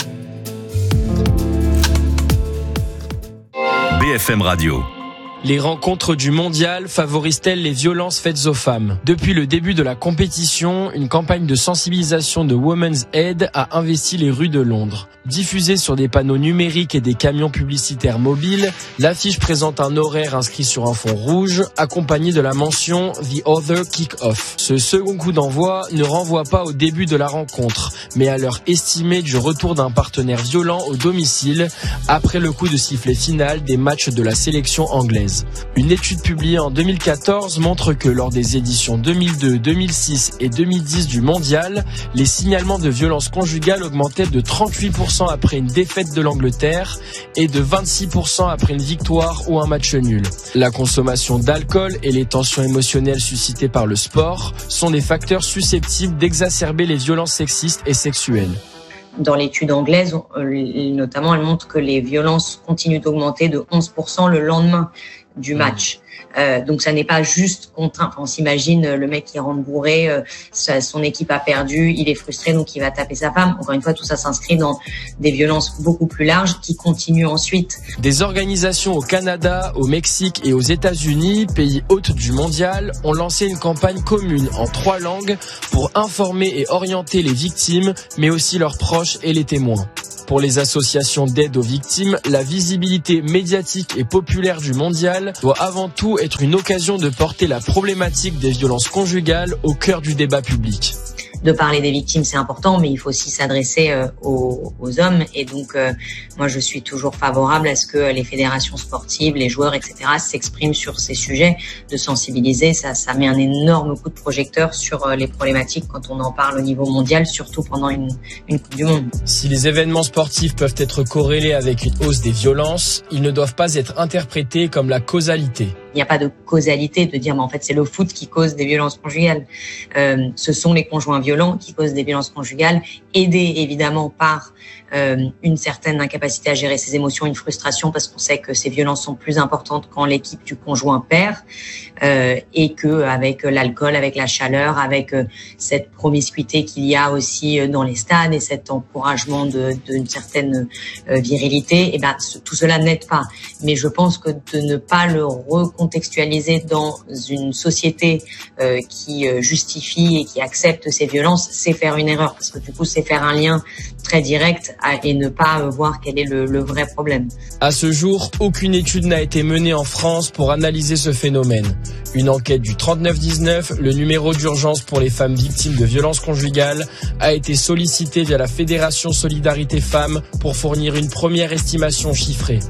B F M Radio.
Les rencontres du mondial favorisent-elles les violences faites aux femmes ? Depuis le début de la compétition, une campagne de sensibilisation de Women's Aid a investi les rues de Londres. Diffusée sur des panneaux numériques et des camions publicitaires mobiles, l'affiche présente un horaire inscrit sur un fond rouge, accompagné de la mention « The Other Kick-Off ». Ce second coup d'envoi ne renvoie pas au début de la rencontre, mais à l'heure estimée du retour d'un partenaire violent au domicile, après le coup de sifflet final des matchs de la sélection anglaise. Une étude publiée en deux mille quatorze montre que lors des éditions deux mille deux, deux mille six et deux mille dix du mondial, les signalements de violences conjugales augmentaient de trente-huit pour cent après une défaite de l'Angleterre et de vingt-six pour cent après une victoire ou un match nul. La consommation d'alcool et les tensions émotionnelles suscitées par le sport sont des facteurs susceptibles d'exacerber les violences sexistes et sexuelles.
Dans l'étude anglaise, notamment, elle montre que les violences continuent d'augmenter de onze pour cent le lendemain du match. Euh, donc ça n'est pas juste contraint. Enfin, on s'imagine le mec qui rentre bourré, euh, sa, son équipe a perdu, il est frustré donc il va taper sa femme. Encore une fois, tout ça s'inscrit dans des violences beaucoup plus larges qui continuent ensuite.
Des organisations au Canada, au Mexique et aux États-Unis, pays hôtes du mondial, ont lancé une campagne commune en trois langues pour informer et orienter les victimes, mais aussi leurs proches et les témoins. Pour les associations d'aide aux victimes, la visibilité médiatique et populaire du mondial doit avant tout être une occasion de porter la problématique des violences conjugales au cœur du débat public.
De parler des victimes, c'est important, mais il faut aussi s'adresser euh, aux, aux hommes. Et donc, euh, moi, je suis toujours favorable à ce que les fédérations sportives, les joueurs, et cetera, s'expriment sur ces sujets, de sensibiliser. Ça, ça met un énorme coup de projecteur sur euh, les problématiques quand on en parle au niveau mondial, surtout pendant une, une Coupe du Monde.
Si les événements sportifs peuvent être corrélés avec une hausse des violences, ils ne doivent pas être interprétés comme la causalité.
Il n'y a pas de causalité de dire mais en fait c'est le foot qui cause des violences conjugales. Euh, ce sont les conjoints violents qui causent des violences conjugales, aidés évidemment par euh, une certaine incapacité à gérer ses émotions, une frustration parce qu'on sait que ces violences sont plus importantes quand l'équipe du conjoint perd euh, et que avec l'alcool, avec la chaleur, avec euh, cette promiscuité qu'il y a aussi dans les stades et cet encouragement de, d'une certaine euh, virilité, et ben tout cela n'aide pas. Mais je pense que de ne pas le recontextualiser dans une société euh, qui euh, justifie et qui accepte ces violences, c'est faire une erreur parce que du coup c'est faire un lien très direct à, et ne pas euh, voir quel est le, le vrai problème.
À ce jour, aucune étude n'a été menée en France pour analyser ce phénomène. Une enquête du trente-neuf dix-neuf, le numéro d'urgence pour les femmes victimes de violences conjugales, a été sollicité via la Fédération Solidarité Femmes pour fournir une première estimation chiffrée.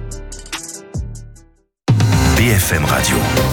B F M Radio.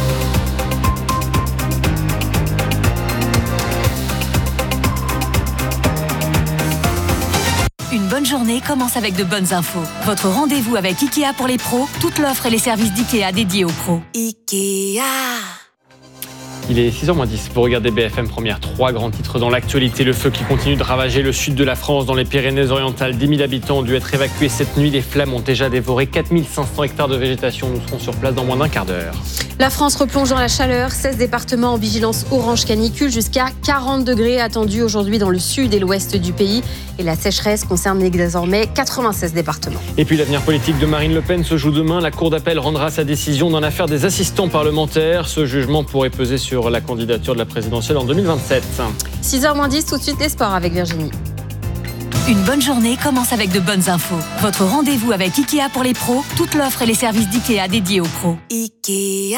Une bonne journée commence avec de bonnes infos. Votre rendez-vous avec Ikea pour les pros, toute l'offre et les services d'Ikea dédiés aux pros. Ikea.
Il est six heures moins dix. Vous regardez B F M Première. Trois grands titres dans l'actualité. Le feu qui continue de ravager le sud de la France, dans les Pyrénées-Orientales. dix mille habitants ont dû être évacués cette nuit. Les flammes ont déjà dévoré quatre mille cinq cents hectares de végétation. Nous serons sur place dans moins d'un quart d'heure.
La France replonge dans la chaleur. seize départements en vigilance orange canicule. Jusqu'à quarante degrés attendus aujourd'hui dans le sud et l'ouest du pays. Et la sécheresse concerne désormais quatre-vingt-seize départements.
Et puis l'avenir politique de Marine Le Pen se joue demain. La Cour d'appel rendra sa décision dans l'affaire des assistants parlementaires. Ce jugement pourrait peser sur la candidature de la présidentielle en deux mille vingt-sept.
six heures moins dix, tout de suite les sports avec Virginie.
Une bonne journée commence avec de bonnes infos. Votre rendez-vous avec Ikea pour les pros, toute l'offre et les services d'Ikea dédiés aux pros. Ikea.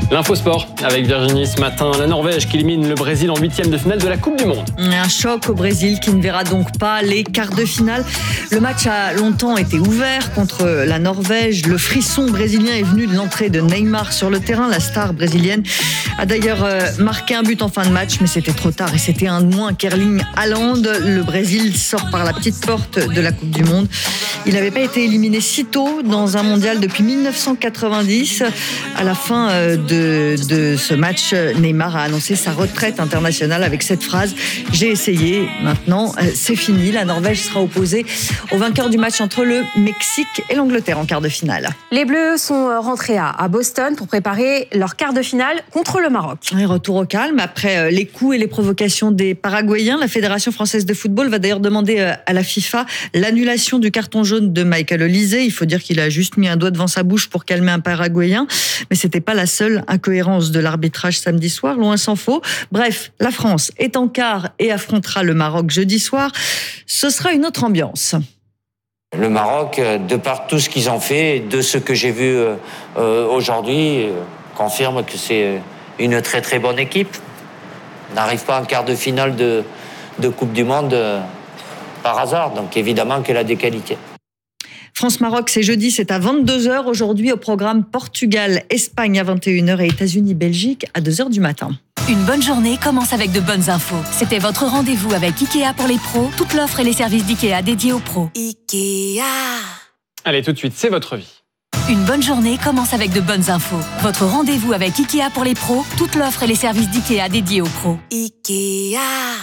L'info sport avec Virginie ce matin. La Norvège qui élimine le Brésil en huitième de finale de la Coupe du Monde.
Un choc au Brésil qui ne verra donc pas les quarts de finale. Le match a longtemps été ouvert contre la Norvège. Le frisson brésilien est venu de l'entrée de Neymar sur le terrain. La star brésilienne a d'ailleurs marqué un but en fin de match, mais c'était trop tard et c'était un de moins qu'Erling Haaland. Le Brésil sort par la petite porte de la Coupe du Monde. Il n'avait pas été éliminé si tôt dans un mondial depuis dix-neuf cent quatre-vingt-dix. À la fin de De, de ce match, Neymar a annoncé sa retraite internationale avec cette phrase « J'ai essayé, maintenant c'est fini ». La Norvège sera opposée au vainqueur du match entre le Mexique et l'Angleterre en quart de finale.
Les Bleus sont rentrés à, à Boston pour préparer leur quart de finale contre le Maroc.
Et retour au calme après les coups et les provocations des Paraguayens. La Fédération française de football va d'ailleurs demander à la FIFA l'annulation du carton jaune de Michael Olise. Il faut dire qu'il a juste mis un doigt devant sa bouche pour calmer un Paraguayen, mais c'était pas la seule incohérence de l'arbitrage samedi soir, loin s'en faut. Bref, la France est en quart et affrontera le Maroc jeudi soir. Ce sera une autre ambiance.
Le Maroc, de par tout ce qu'ils ont fait, de ce que j'ai vu euh, aujourd'hui, euh, confirme que c'est une très très bonne équipe. On n'arrive pas en quart de finale de, de Coupe du Monde euh, par hasard, donc évidemment qu'elle a des qualités.
France-Maroc, c'est jeudi, c'est à vingt-deux heures. Aujourd'hui, au programme Portugal-Espagne à vingt et une heures et États-Unis-Belgique à deux heures du matin.
Une bonne journée commence avec de bonnes infos. C'était votre rendez-vous avec Ikea pour les pros. Toute l'offre et les services d'Ikea dédiés aux pros. Ikea.
Allez, tout de suite, c'est votre vie.
Une bonne journée commence avec de bonnes infos. Votre rendez-vous avec Ikea pour les pros. Toute l'offre et les services d'Ikea dédiés aux pros. Ikea.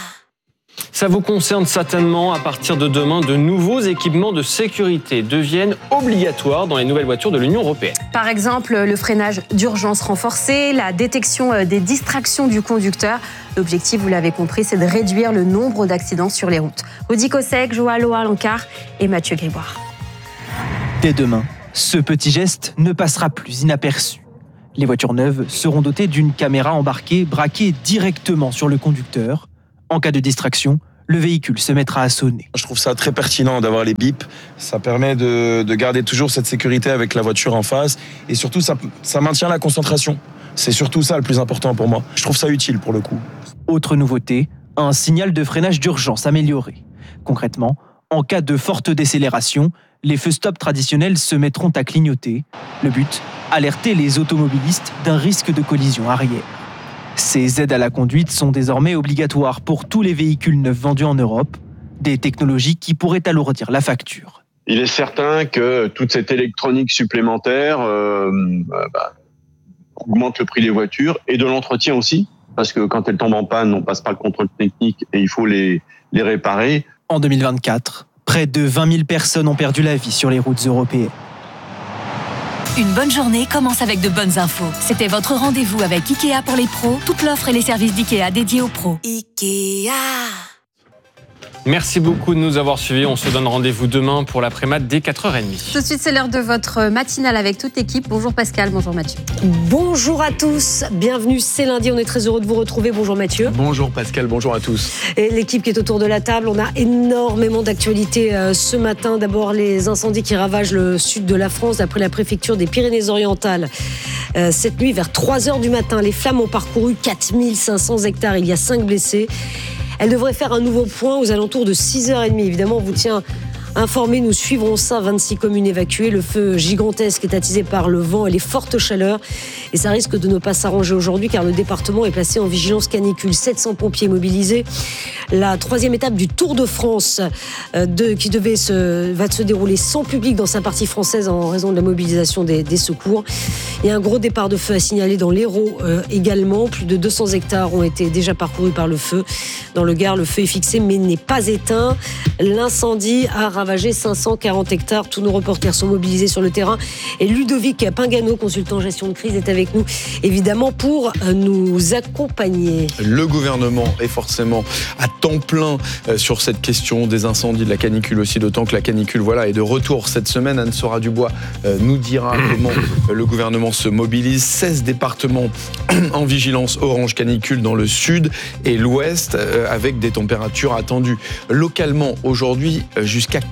Ça vous concerne certainement. À partir de demain, de nouveaux équipements de sécurité deviennent obligatoires dans les nouvelles voitures de l'Union européenne.
Par exemple, le freinage d'urgence renforcé, la détection des distractions du conducteur. L'objectif, vous l'avez compris, c'est de réduire le nombre d'accidents sur les routes. Rudy Kosek, Joao Alencar et Mathieu Grégoire.
Dès demain, ce petit geste ne passera plus inaperçu. Les voitures neuves seront dotées d'une caméra embarquée braquée directement sur le conducteur. En cas de distraction, le véhicule se mettra à sonner.
Je trouve ça très pertinent d'avoir les bips. Ça permet de, de garder toujours cette sécurité avec la voiture en face. Et surtout, ça, ça maintient la concentration. C'est surtout ça le plus important pour moi. Je trouve ça utile pour le coup.
Autre nouveauté, un signal de freinage d'urgence amélioré. Concrètement, en cas de forte décélération, les feux stop traditionnels se mettront à clignoter. Le but, alerter les automobilistes d'un risque de collision arrière. Ces aides à la conduite sont désormais obligatoires pour tous les véhicules neufs vendus en Europe, des technologies qui pourraient alourdir la facture.
Il est certain que toute cette électronique supplémentaire euh, bah, augmente le prix des voitures et de l'entretien aussi, parce que quand elles tombent en panne, on passe par le contrôle technique et il faut les, les réparer.
En deux mille vingt-quatre, près de vingt mille personnes ont perdu la vie sur les routes européennes.
Une bonne journée commence avec de bonnes infos. C'était votre rendez-vous avec Ikea pour les pros. Toute l'offre et les services d'Ikea dédiés aux pros. Ikea.
Merci beaucoup de nous avoir suivis. On se donne rendez-vous demain pour l'après-mat dès quatre heures trente.
Tout de suite, c'est l'heure de votre matinale avec toute l'équipe. Bonjour Pascal, bonjour Mathieu.
Bonjour à tous, bienvenue, c'est lundi, on est très heureux de vous retrouver. Bonjour Mathieu.
Bonjour Pascal, bonjour à tous.
Et l'équipe qui est autour de la table, on a énormément d'actualités ce matin. D'abord, les incendies qui ravagent le sud de la France, d'après la préfecture des Pyrénées-Orientales. Cette nuit, vers trois heures du matin, les flammes ont parcouru quatre mille cinq cents hectares. Il y a cinq blessés. Elle devrait faire un nouveau point aux alentours de six heures trente. Évidemment, on vous tient informés, nous suivrons ça. vingt-six communes évacuées. Le feu gigantesque est attisé par le vent et les fortes chaleurs. Et ça risque de ne pas s'arranger aujourd'hui car le département est placé en vigilance canicule. sept cents pompiers mobilisés. La troisième étape du Tour de France euh, de, qui devait se, va se dérouler sans public dans sa partie française en raison de la mobilisation des, des secours. Il y a un gros départ de feu à signaler dans l'Hérault euh, également. Plus de deux cents hectares ont été déjà parcourus par le feu. Dans le Gard, le feu est fixé mais n'est pas éteint. L'incendie a ravagé cinq cent quarante hectares. Tous nos reporters sont mobilisés sur le terrain. Et Ludovic Pingano, consultant gestion de crise, est avec nous évidemment pour nous accompagner.
Le gouvernement est forcément à temps plein sur cette question des incendies, de la canicule aussi, d'autant que la canicule voilà, est de retour cette semaine. Anne-Sora Dubois nous dira comment le gouvernement se mobilise. seize départements en vigilance orange canicule dans le sud et l'ouest avec des températures attendues localement aujourd'hui jusqu'à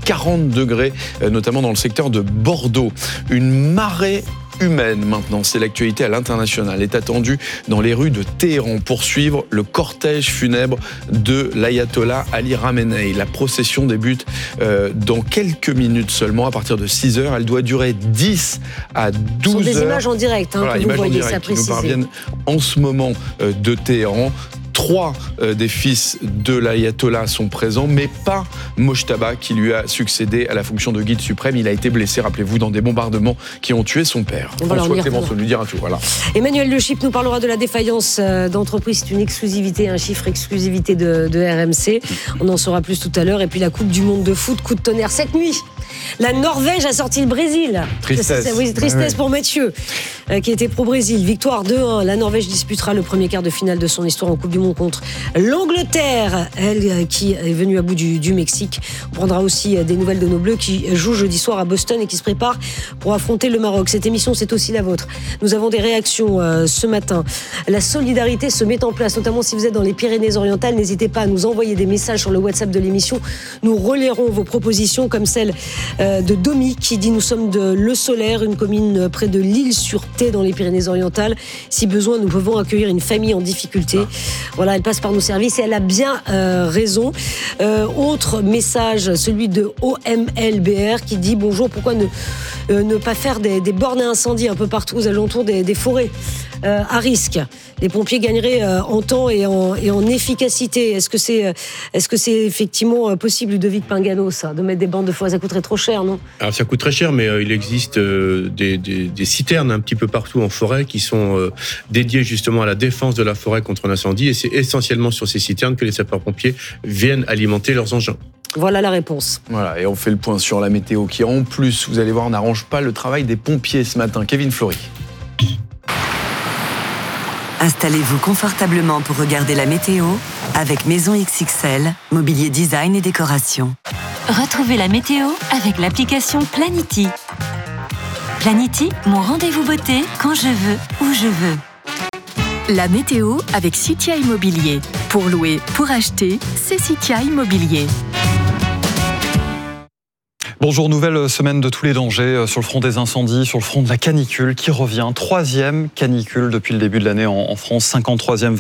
quarante degrés, notamment dans le secteur de Bordeaux. Une marée humaine maintenant, c'est l'actualité à l'international, est attendue dans les rues de Téhéran pour suivre le cortège funèbre de l'ayatollah Ali Khamenei. La procession débute euh, dans quelques minutes seulement, à partir de six heures. Elle doit durer dix à douze heures.
Ce sont des images en direct, hein,
voilà,
que vous voyez, ça
qui nous parviennent en ce moment euh, de Téhéran. Trois euh, des fils de l'ayatollah sont présents, mais pas Mojtaba, qui lui a succédé à la fonction de guide suprême. Il a été blessé, rappelez-vous, dans des bombardements qui ont tué son père.
Voilà,
François Clémenceau nous dira tout. Voilà.
Emmanuel Le Chypre nous parlera de la défaillance d'entreprise. C'est une exclusivité, un chiffre exclusivité de, de R M C. On en saura plus tout à l'heure. Et puis la Coupe du Monde de foot, coup de tonnerre cette nuit. La Norvège a sorti le Brésil.
Tristesse.
Oui, tristesse
ouais.
pour Mathieu, euh, qui était pro-Brésil. Victoire deux un. La Norvège disputera le premier quart de finale de son histoire en Coupe du Monde contre l'Angleterre, elle qui est venue à bout du, du Mexique. On prendra aussi des nouvelles de nos Bleus qui jouent jeudi soir à Boston et qui se préparent pour affronter le Maroc. Cette émission, c'est aussi la vôtre. Nous avons des réactions euh, ce matin. La solidarité se met en place, notamment si vous êtes dans les Pyrénées-Orientales. N'hésitez pas à nous envoyer des messages sur le WhatsApp de l'émission. Nous relierons vos propositions, comme celle euh, de Domi qui dit: nous sommes de Le Solaire, une commune près de l'Île-sur-Thé dans les Pyrénées-Orientales. Si besoin, nous pouvons accueillir une famille en difficulté. Ah. Voilà, elle passe par nos services et elle a bien euh, raison. Euh, autre message, celui de O M L B R qui dit: bonjour, pourquoi ne, euh, ne pas faire des, des bornes à incendie un peu partout aux alentours des, des forêts euh, à risque? Les pompiers gagneraient euh, en temps et en, et en efficacité. Est-ce que c'est, est-ce que c'est effectivement possible, Ludovic Pingano, ça, de mettre des bandes de forêt? Ça coûterait trop cher, non?
Alors ça coûte très cher, mais euh, il existe euh, des, des, des citernes un petit peu partout en forêt qui sont euh, dédiées justement à la défense de la forêt contre l'incendie, et c'est essentiellement sur ces citernes que les sapeurs-pompiers viennent alimenter leurs engins.
Voilà la réponse.
Voilà, et on fait le point sur la météo qui, en plus, vous allez voir, n'arrange pas le travail des pompiers ce matin. Kevin Flory.
Installez-vous confortablement pour regarder la météo avec Maison X X L, mobilier design et décoration.
Retrouvez la météo avec l'application Planity. Planity, mon rendez-vous beauté quand je veux, où je veux.
La météo avec Citia Immobilier. Pour louer, pour acheter, c'est Citia Immobilier.
Bonjour, nouvelle semaine de tous les dangers sur le front des incendies, sur le front de la canicule qui revient. Troisième canicule depuis le début de l'année en France, cinquante-troisième